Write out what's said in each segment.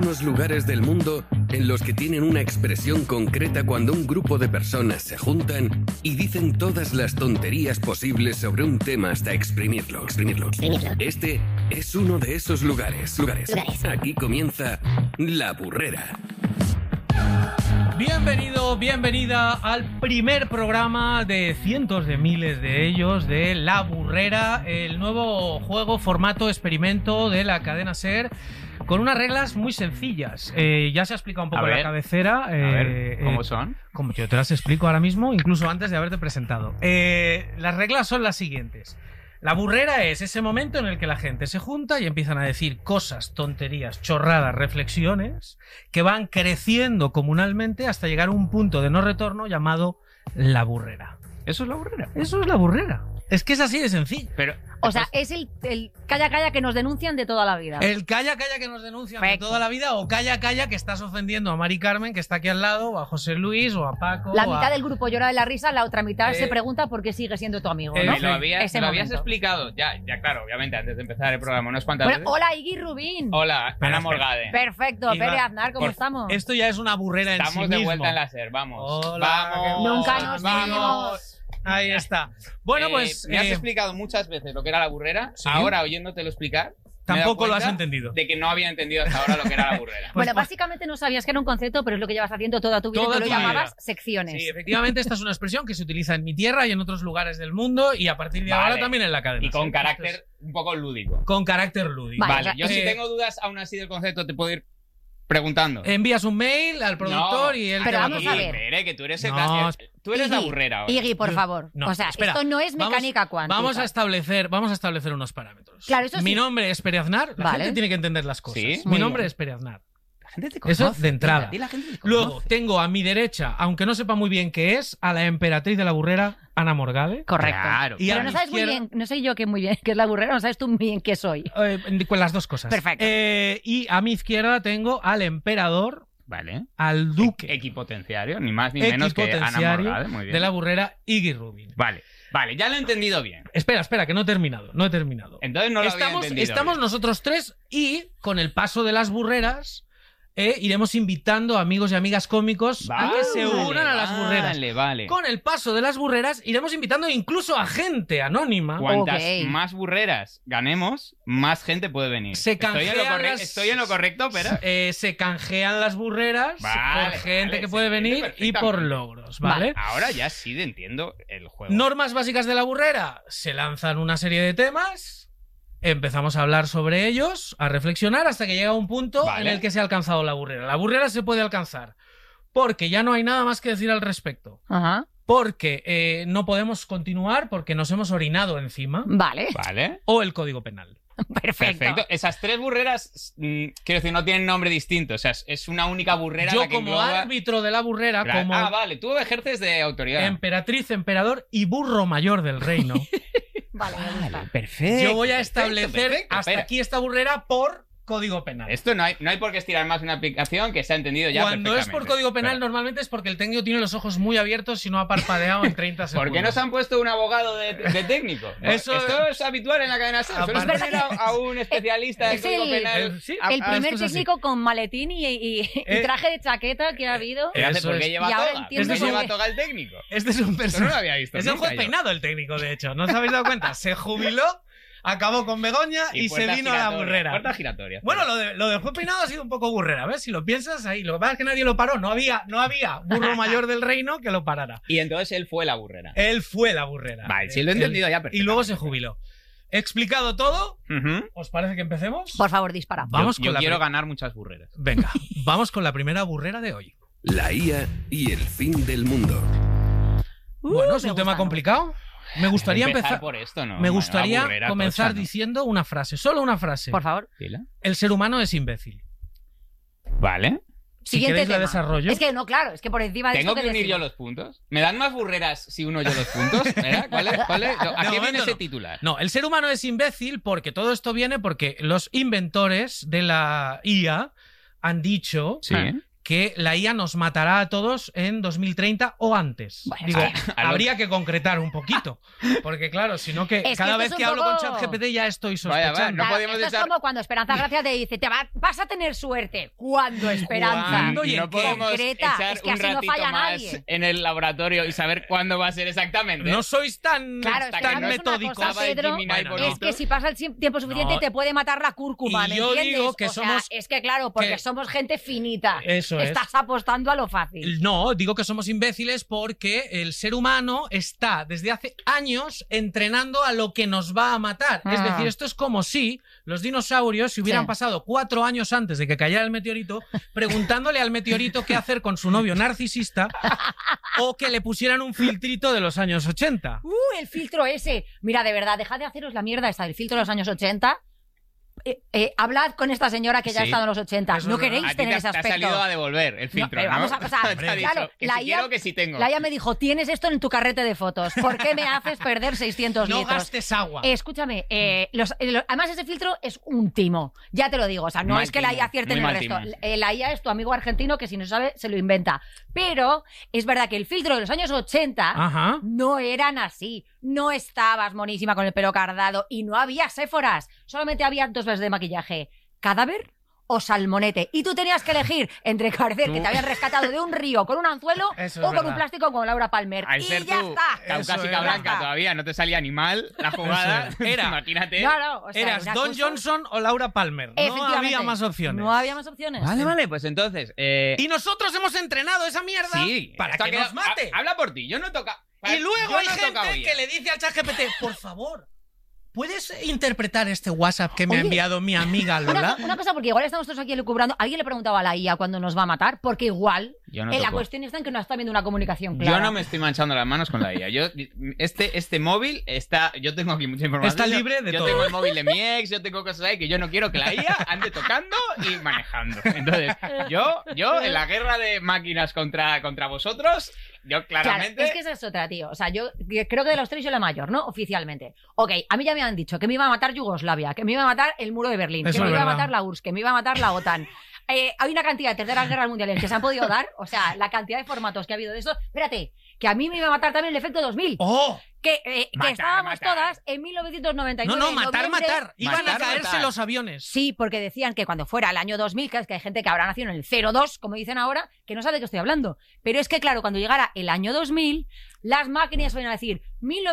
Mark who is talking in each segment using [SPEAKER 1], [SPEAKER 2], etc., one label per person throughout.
[SPEAKER 1] unos lugares del mundo en los que tienen una expresión concreta cuando un grupo de personas se juntan y dicen todas las tonterías posibles sobre un tema hasta exprimirlo. Este es uno de esos lugares. Aquí comienza La Burrera.
[SPEAKER 2] Bienvenido, bienvenida al primer programa de cientos de miles de ellos de La Burrera, el nuevo juego, formato, experimento de la cadena SER, con unas reglas muy sencillas. Ya se ha explicado un poco la cabecera.
[SPEAKER 3] ¿Cómo son?
[SPEAKER 2] Como yo te las explico ahora mismo, incluso antes de haberte presentado. Las reglas son las siguientes. La burrera es ese momento en el que la gente se junta y empiezan a decir cosas, tonterías, chorradas, reflexiones que van creciendo comunalmente hasta llegar a un punto de no retorno llamado la burrera.
[SPEAKER 3] ¿Eso es la burrera?
[SPEAKER 2] Eso es la burrera. Es que es así de sencillo.
[SPEAKER 3] Pero,
[SPEAKER 4] o sea, es el calla que nos denuncian de toda la vida.
[SPEAKER 2] El calla que nos denuncian de toda la vida, o calla que estás ofendiendo a Mari Carmen, que está aquí al lado, o a José Luis, o a Paco.
[SPEAKER 4] La mitad del grupo llora de la risa, la otra mitad se pregunta por qué sigue siendo tu amigo, ¿no?
[SPEAKER 3] Lo habías explicado, ya claro, obviamente, antes de empezar el programa, unas cuantas veces.
[SPEAKER 4] Hola, Iggy Rubín.
[SPEAKER 3] Hola, Ana Morgade.
[SPEAKER 4] Perfecto, Pere Aznar, ¿cómo estamos?
[SPEAKER 2] Esto ya es una burrera en sí mismo.
[SPEAKER 3] Estamos de vuelta en la SER, vamos.
[SPEAKER 2] Hola,
[SPEAKER 3] vamos.
[SPEAKER 4] Nunca nos vimos.
[SPEAKER 2] Ahí está. Bueno, pues...
[SPEAKER 3] me has explicado muchas veces lo que era la burrera. ¿Sí? Ahora, oyéndotelo explicar,
[SPEAKER 2] tampoco lo has entendido.
[SPEAKER 3] De que no había entendido hasta ahora lo que era la burrera.
[SPEAKER 4] Bueno, básicamente no sabías que era un concepto, pero es lo que llevas haciendo toda tu vida, que lo llamabas secciones.
[SPEAKER 2] Sí, efectivamente, esta es una expresión que se utiliza en mi tierra y en otros lugares del mundo, y a partir de ahora también en la cadena.
[SPEAKER 3] Y con carácter un poco lúdico.
[SPEAKER 2] Con carácter lúdico.
[SPEAKER 3] Vale, yo si tengo dudas aún así del concepto, te puedo ir preguntando.
[SPEAKER 2] Envías un mail al productor y él te va a
[SPEAKER 4] vamos a ver.
[SPEAKER 3] Que tú eres la burrera ahora.
[SPEAKER 4] Iggy, por favor.
[SPEAKER 2] No,
[SPEAKER 4] o sea,
[SPEAKER 2] espera,
[SPEAKER 4] esto no es mecánica cuántica.
[SPEAKER 2] Vamos a establecer unos parámetros.
[SPEAKER 4] Claro, eso sí.
[SPEAKER 2] Mi nombre es Pere Aznar. La gente tiene que entender las cosas.
[SPEAKER 3] ¿Sí?
[SPEAKER 2] Mi nombre es Pere Aznar.
[SPEAKER 3] La gente te conoce.
[SPEAKER 2] Eso de entrada.
[SPEAKER 3] La gente te conoce.
[SPEAKER 2] Luego, tengo a mi derecha, aunque no sepa muy bien qué es, a la emperatriz de la burrera, Ana Morgade.
[SPEAKER 4] Correcto.
[SPEAKER 3] Claro.
[SPEAKER 2] Y
[SPEAKER 4] pero no sabes muy bien, no sé yo qué muy bien qué es la burrera, no sabes tú muy bien qué soy.
[SPEAKER 2] Con las dos cosas.
[SPEAKER 4] Perfecto.
[SPEAKER 2] Y a mi izquierda tengo al emperador,
[SPEAKER 3] vale,
[SPEAKER 2] al duque.
[SPEAKER 3] Equipotenciario, ni más ni menos que Ana Morgade. Muy bien.
[SPEAKER 2] De la burrera, Iggy Rubín.
[SPEAKER 3] Vale, ya lo he entendido bien.
[SPEAKER 2] Espera, que no he terminado.
[SPEAKER 3] Entonces no lo había entendido
[SPEAKER 2] Estamos
[SPEAKER 3] bien.
[SPEAKER 2] nosotros tres y con el paso de las burreras iremos invitando a amigos y amigas cómicos a que se unan a las burreras.
[SPEAKER 3] Vale.
[SPEAKER 2] Con el paso de las burreras iremos invitando incluso a gente anónima.
[SPEAKER 3] Cuantas más burreras ganemos, más gente puede venir. ¿Estoy en lo correcto, pero
[SPEAKER 2] se canjean las burreras por gente que puede venir y por logros, ¿vale?
[SPEAKER 3] Ahora ya sí entiendo el juego.
[SPEAKER 2] Normas básicas de la burrera. Se lanzan una serie de temas. Empezamos a hablar sobre ellos, a reflexionar hasta que llega un punto en el que se ha alcanzado la burrera. La burrera se puede alcanzar porque ya no hay nada más que decir al respecto.
[SPEAKER 4] Ajá.
[SPEAKER 2] Porque no podemos continuar porque nos hemos orinado encima.
[SPEAKER 4] Vale.
[SPEAKER 2] O el Código Penal.
[SPEAKER 4] Perfecto.
[SPEAKER 3] Esas tres burreras, quiero decir, no tienen nombre distinto. O sea, es una única burrera.
[SPEAKER 2] Yo
[SPEAKER 3] la que
[SPEAKER 2] como
[SPEAKER 3] engloba...
[SPEAKER 2] árbitro de la burrera, como...
[SPEAKER 3] vale, tú ejerces de autoridad.
[SPEAKER 2] Emperatriz, emperador y burro mayor del reino.
[SPEAKER 4] Vale,
[SPEAKER 3] perfecto.
[SPEAKER 2] Yo voy a establecer hasta
[SPEAKER 3] Espera.
[SPEAKER 2] aquí esta burrera por Código Penal.
[SPEAKER 3] Esto no hay por qué estirar más una aplicación que se ha entendido ya
[SPEAKER 2] Cuando es por Código Penal, normalmente es porque el técnico tiene los ojos muy abiertos y no ha parpadeado en 30 segundos.
[SPEAKER 3] ¿Por qué no se han puesto un abogado de técnico?
[SPEAKER 2] Esto
[SPEAKER 3] es habitual en la cadena SER. Suelen poner a un especialista de Código Penal.
[SPEAKER 4] El primer técnico con maletín y traje de chaqueta que ha habido.
[SPEAKER 3] ¿Por qué lleva toga? ¿Por qué lleva toga el técnico?
[SPEAKER 2] Este es un personaje.
[SPEAKER 3] No lo había visto.
[SPEAKER 2] Es el juez peinado el técnico, de hecho. ¿No os habéis dado cuenta? Se jubiló, acabó con Begoña y se vino a la burrera.
[SPEAKER 3] Puerta giratoria.
[SPEAKER 2] Bueno, lo del juez peinado ha sido un poco burrera, ¿ves? Si lo piensas ahí. Lo que pasa es que nadie lo paró. No había burro mayor del reino que lo parara.
[SPEAKER 3] Y entonces él fue la burrera. Vale, sí lo he entendido ya perfectamente.
[SPEAKER 2] Y luego se jubiló. Explicado todo, ¿os parece que empecemos?
[SPEAKER 4] Por favor, dispara.
[SPEAKER 3] Yo quiero ganar muchas burreras.
[SPEAKER 2] Venga, vamos con la primera burrera de hoy.
[SPEAKER 1] La IA y el fin del mundo.
[SPEAKER 2] Bueno, es un tema complicado. Me gustaría empezar
[SPEAKER 3] por esto, ¿no?
[SPEAKER 2] Me gustaría comenzar diciendo una frase, solo una frase.
[SPEAKER 4] Por favor.
[SPEAKER 2] El ser humano es imbécil.
[SPEAKER 3] Vale.
[SPEAKER 2] Si queréis la desarrollo.
[SPEAKER 4] Es que no, claro, es que por encima de
[SPEAKER 3] ¿Tengo que unir yo los puntos? ¿Me dan más burreras si uno yo los puntos? ¿Cuál es? ¿A qué viene ese titular?
[SPEAKER 2] No, el ser humano es imbécil porque todo esto viene porque los inventores de la IA han dicho que la IA nos matará a todos en 2030 o antes.
[SPEAKER 4] Bueno,
[SPEAKER 2] Digo,
[SPEAKER 4] sí.
[SPEAKER 2] habría que concretar un poquito. Porque claro, si no que cada vez que hablo con ChatGPT ya estoy sospechando.
[SPEAKER 3] Vaya, no podemos
[SPEAKER 4] esto es como cuando Esperanza Gracia te dice, vas a tener suerte. ¿Cuándo, Esperanza?
[SPEAKER 2] ¿Cuándo y en
[SPEAKER 3] no
[SPEAKER 2] qué?
[SPEAKER 3] podemos
[SPEAKER 4] Concreta,
[SPEAKER 3] echar
[SPEAKER 4] es que
[SPEAKER 3] un
[SPEAKER 4] así no
[SPEAKER 3] ratito
[SPEAKER 4] falla
[SPEAKER 3] más
[SPEAKER 4] nadie.
[SPEAKER 3] en el laboratorio y saber cuándo va a ser exactamente.
[SPEAKER 2] No sois tan,
[SPEAKER 4] Claro, es que
[SPEAKER 2] tan
[SPEAKER 4] sabes una
[SPEAKER 2] metódicos.
[SPEAKER 4] cosa, Pedro,
[SPEAKER 3] Bueno,
[SPEAKER 4] es que si pasa el tiempo suficiente
[SPEAKER 2] No.
[SPEAKER 4] te puede matar la cúrcuma,
[SPEAKER 2] Y
[SPEAKER 4] ¿me
[SPEAKER 2] yo
[SPEAKER 4] entiendes?
[SPEAKER 2] digo que
[SPEAKER 4] o sea,
[SPEAKER 2] somos-
[SPEAKER 4] es que claro, porque
[SPEAKER 2] que-
[SPEAKER 4] somos gente finita.
[SPEAKER 2] Eso es.
[SPEAKER 4] Estás apostando a lo fácil.
[SPEAKER 2] No, digo que somos imbéciles porque el ser humano está desde hace años entrenando a lo que nos va a matar. Es decir, esto es como si los dinosaurios se hubieran
[SPEAKER 4] Sí.
[SPEAKER 2] pasado 4 años antes de que cayera el meteorito preguntándole al meteorito qué hacer con su novio narcisista o que le pusieran un filtrito de los años 80.
[SPEAKER 4] El filtro ese. Mira, de verdad, dejad de haceros la mierda esta del filtro de los años 80. Hablad con esta señora que ya ha
[SPEAKER 3] Sí.
[SPEAKER 4] estado en los 80.
[SPEAKER 2] Eso
[SPEAKER 4] No
[SPEAKER 2] es verdad.
[SPEAKER 4] queréis
[SPEAKER 3] A ti
[SPEAKER 4] tener
[SPEAKER 3] te
[SPEAKER 4] ese
[SPEAKER 3] has
[SPEAKER 4] aspecto.
[SPEAKER 3] salido a devolver el filtro,
[SPEAKER 4] pero
[SPEAKER 3] ¿no?
[SPEAKER 4] vamos a pasar.
[SPEAKER 3] Te ha
[SPEAKER 4] Claro,
[SPEAKER 3] dicho que
[SPEAKER 4] la
[SPEAKER 3] si
[SPEAKER 4] IA
[SPEAKER 3] quiero, que si tengo.
[SPEAKER 4] La IA me dijo, tienes esto en tu carrete de fotos. ¿Por qué me haces perder 600
[SPEAKER 2] No
[SPEAKER 4] litros?
[SPEAKER 2] gastes agua.
[SPEAKER 4] Escúchame, además ese filtro es un timo, ya te lo digo, o sea, no
[SPEAKER 3] Mal
[SPEAKER 4] es que la
[SPEAKER 3] timo,
[SPEAKER 4] IA acierte en
[SPEAKER 3] muy
[SPEAKER 4] el
[SPEAKER 3] mal
[SPEAKER 4] resto.
[SPEAKER 3] timo.
[SPEAKER 4] La IA es tu amigo argentino que si no sabe se lo inventa. Pero es verdad que el filtro de los años 80
[SPEAKER 2] Ajá.
[SPEAKER 4] no eran así. No estabas monísima con el pelo cardado y no había séforas. Solamente había 2 veces de maquillaje. ¿Cadáver o salmonete? Y tú tenías que elegir entre parecer que te habían rescatado de un río con un anzuelo
[SPEAKER 2] Eso
[SPEAKER 4] o
[SPEAKER 2] es
[SPEAKER 4] con
[SPEAKER 2] verdad.
[SPEAKER 4] un plástico como Laura Palmer.
[SPEAKER 3] Al
[SPEAKER 4] Y
[SPEAKER 3] ser
[SPEAKER 4] ya
[SPEAKER 3] tú
[SPEAKER 4] está.
[SPEAKER 3] caucásica
[SPEAKER 2] Eso es.
[SPEAKER 3] blanca
[SPEAKER 4] Ya está.
[SPEAKER 3] todavía, no te salía ni mal la jugada.
[SPEAKER 2] Eso es. Era.
[SPEAKER 3] Imagínate.
[SPEAKER 4] No, o sea,
[SPEAKER 2] Eras
[SPEAKER 4] una
[SPEAKER 2] Don
[SPEAKER 4] cosa-
[SPEAKER 2] Johnson o Laura Palmer. No
[SPEAKER 4] Efectivamente.
[SPEAKER 2] había más opciones.
[SPEAKER 4] No había más opciones.
[SPEAKER 3] Vale, pues entonces...
[SPEAKER 2] Y nosotros hemos entrenado esa mierda
[SPEAKER 3] sí,
[SPEAKER 2] para
[SPEAKER 3] esto ha
[SPEAKER 2] que
[SPEAKER 3] quedado-
[SPEAKER 2] nos mate.
[SPEAKER 3] Habla por ti, yo no toca.
[SPEAKER 2] Y luego
[SPEAKER 3] yo
[SPEAKER 2] hay
[SPEAKER 3] no he tocado
[SPEAKER 2] gente
[SPEAKER 3] IA.
[SPEAKER 2] que le dice al ChatGPT, por favor, ¿puedes interpretar este WhatsApp que me ha
[SPEAKER 4] Oye,
[SPEAKER 2] enviado mi amiga Lola?
[SPEAKER 4] Una cosa, porque igual estamos todos aquí elucubrando. ¿Alguien le preguntaba a la IA cuándo nos va a matar? Porque igual
[SPEAKER 3] Yo no
[SPEAKER 4] la
[SPEAKER 3] toco.
[SPEAKER 4] cuestión está en que no está viendo una comunicación clara.
[SPEAKER 3] Yo no me estoy manchando las manos con la IA. Este móvil está... Yo tengo aquí mucha información.
[SPEAKER 2] Está libre de
[SPEAKER 3] yo
[SPEAKER 2] todo.
[SPEAKER 3] tengo el móvil de mi ex, yo tengo cosas ahí que yo no quiero que la IA ande tocando y manejando. Entonces, yo en la guerra de máquinas contra vosotros, yo claramente...
[SPEAKER 4] Claro, es que esa es otra, tío. O sea, yo creo que de los 3 soy la mayor, ¿no? Oficialmente. Ok, a mí ya me han dicho que me iba a matar Yugoslavia, que me iba a matar el muro de Berlín,
[SPEAKER 2] Eso
[SPEAKER 4] que me
[SPEAKER 2] es
[SPEAKER 4] iba a
[SPEAKER 2] verdad.
[SPEAKER 4] matar la URSS, que me iba a matar la OTAN. Hay una cantidad de terceras guerras mundiales que se han podido dar, o sea, la cantidad de formatos que ha habido de eso. Espérate, que a mí me iba a matar también el efecto 2000.
[SPEAKER 2] ¡Oh!
[SPEAKER 4] Que
[SPEAKER 3] Matar,
[SPEAKER 4] estábamos
[SPEAKER 3] matar.
[SPEAKER 4] todas en 1999.
[SPEAKER 2] No,
[SPEAKER 4] en
[SPEAKER 2] matar,
[SPEAKER 4] noviembre.
[SPEAKER 2] matar. Iban a
[SPEAKER 3] Matar,
[SPEAKER 2] caerse
[SPEAKER 3] matar.
[SPEAKER 2] los aviones.
[SPEAKER 4] Sí, porque decían que cuando fuera el año 2000, que es que hay gente que habrá nacido en el 02, como dicen ahora, que no sabe de qué estoy hablando. Pero es que, claro, cuando llegara el año 2000, las máquinas iban a decir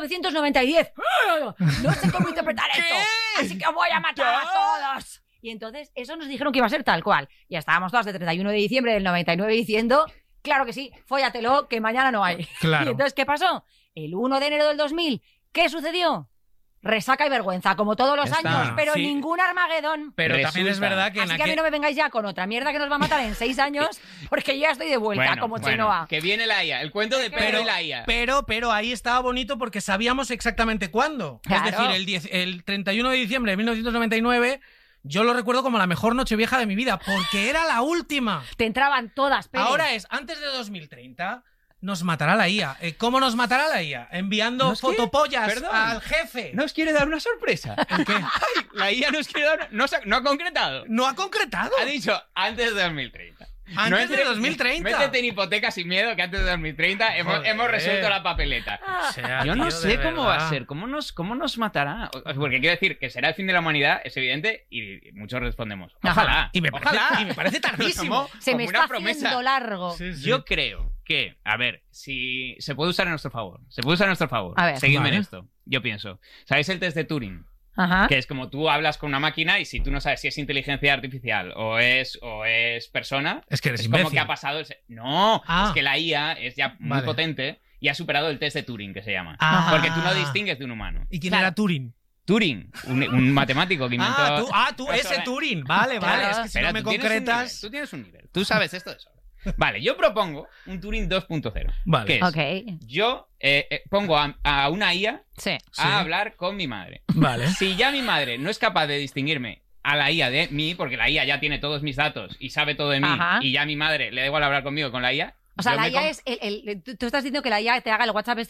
[SPEAKER 4] 1990. No sé cómo interpretar esto, así que voy a matar a todos. Y entonces, eso nos dijeron que iba a ser tal cual. Y estábamos todas de 31 de diciembre del 99 diciendo, claro que sí, fóllatelo, que mañana no hay.
[SPEAKER 2] Claro.
[SPEAKER 4] Y entonces, ¿qué pasó? El 1 de enero del 2000, ¿qué sucedió? Resaca y vergüenza, como todos los
[SPEAKER 3] Está,
[SPEAKER 4] años, pero
[SPEAKER 2] sí.
[SPEAKER 4] ningún Armagedón.
[SPEAKER 2] Pero también es
[SPEAKER 3] Resulta.
[SPEAKER 2] verdad que en
[SPEAKER 4] Así que a mí
[SPEAKER 2] aquel...
[SPEAKER 4] no me vengáis ya con otra mierda que nos va a matar en 6 años, porque yo ya estoy de vuelta, como Chenoa.
[SPEAKER 3] que viene la IA. El cuento de Pedro y la IA.
[SPEAKER 2] Pero ahí estaba bonito porque sabíamos exactamente cuándo.
[SPEAKER 4] Claro.
[SPEAKER 2] Es decir, el 31 de diciembre de 1999, yo lo recuerdo como la mejor Nochevieja de mi vida, porque era la última.
[SPEAKER 4] Te entraban todas, Pérez.
[SPEAKER 2] Ahora es, antes de 2030, nos matará la IA. ¿Cómo nos matará la IA? Enviando
[SPEAKER 3] ¿Nos qué?
[SPEAKER 2] fotopollas
[SPEAKER 3] Perdón.
[SPEAKER 2] al jefe.
[SPEAKER 3] ¿Nos quiere dar una sorpresa?
[SPEAKER 2] ¿El qué?
[SPEAKER 3] Ay, la IA nos quiere dar... No ha concretado.
[SPEAKER 2] No ha concretado.
[SPEAKER 3] Ha dicho antes de 2030.
[SPEAKER 2] Antes de 2030.
[SPEAKER 3] Métete en hipoteca sin miedo que antes de 2030 hemos
[SPEAKER 2] Joder.
[SPEAKER 3] resuelto la papeleta.
[SPEAKER 2] O sea,
[SPEAKER 3] Yo no
[SPEAKER 2] tío,
[SPEAKER 3] sé
[SPEAKER 2] de
[SPEAKER 3] cómo va a
[SPEAKER 2] verdad.
[SPEAKER 3] ser, cómo nos matará. Porque quiero decir que será el fin de la humanidad, es evidente, y muchos respondemos. Ojalá.
[SPEAKER 2] Y me parece,
[SPEAKER 3] ojalá.
[SPEAKER 2] y me parece tardísimo.
[SPEAKER 3] Como-
[SPEAKER 4] Se
[SPEAKER 3] como
[SPEAKER 4] me
[SPEAKER 3] una
[SPEAKER 4] está
[SPEAKER 3] promesa.
[SPEAKER 4] haciendo largo.
[SPEAKER 2] Sí, sí.
[SPEAKER 3] Yo creo que, a ver, si se puede usar a nuestro favor. Se puede usar a nuestro favor.
[SPEAKER 4] A ver.
[SPEAKER 3] Seguidme en
[SPEAKER 2] Vale.
[SPEAKER 3] esto. Yo pienso. ¿Sabéis el test de Turing?
[SPEAKER 4] Ajá.
[SPEAKER 3] Que es como tú hablas con una máquina y si tú no sabes si es inteligencia artificial o es persona,
[SPEAKER 2] Es que eres
[SPEAKER 3] es como
[SPEAKER 2] imbécil.
[SPEAKER 3] que ha pasado... No,
[SPEAKER 2] Ah.
[SPEAKER 3] es que la IA es ya muy
[SPEAKER 2] Vale.
[SPEAKER 3] potente y ha superado el test de Turing, que se llama.
[SPEAKER 2] Ah.
[SPEAKER 3] Porque tú no distingues de un humano.
[SPEAKER 2] ¿Y quién
[SPEAKER 4] Claro.
[SPEAKER 2] era Turing?
[SPEAKER 3] Turing, un matemático que inventó...
[SPEAKER 2] Tú, ese Turing. Vale,
[SPEAKER 3] Claro,
[SPEAKER 2] vale. Es que si
[SPEAKER 3] espera,
[SPEAKER 2] no me
[SPEAKER 3] tú tienes un
[SPEAKER 2] concretas.
[SPEAKER 3] nivel, tú tienes un nivel. Tú sabes esto de sobra. Vale, yo propongo un Turing 2.0.
[SPEAKER 2] Vale.
[SPEAKER 3] ¿Qué es?
[SPEAKER 4] Ok.
[SPEAKER 3] Yo pongo a una IA
[SPEAKER 4] Sí.
[SPEAKER 2] Sí.
[SPEAKER 3] a hablar con mi madre.
[SPEAKER 2] Vale.
[SPEAKER 3] Si ya mi madre no es capaz de distinguirme a la IA de mí, porque la IA ya tiene todos mis datos y sabe todo de mí,
[SPEAKER 4] Ajá.
[SPEAKER 3] y ya mi madre le da igual hablar conmigo con la IA.
[SPEAKER 4] O sea,
[SPEAKER 3] yo
[SPEAKER 4] la
[SPEAKER 3] me
[SPEAKER 4] IA
[SPEAKER 3] com-
[SPEAKER 4] es tú estás diciendo que la IA te haga el WhatsApp este de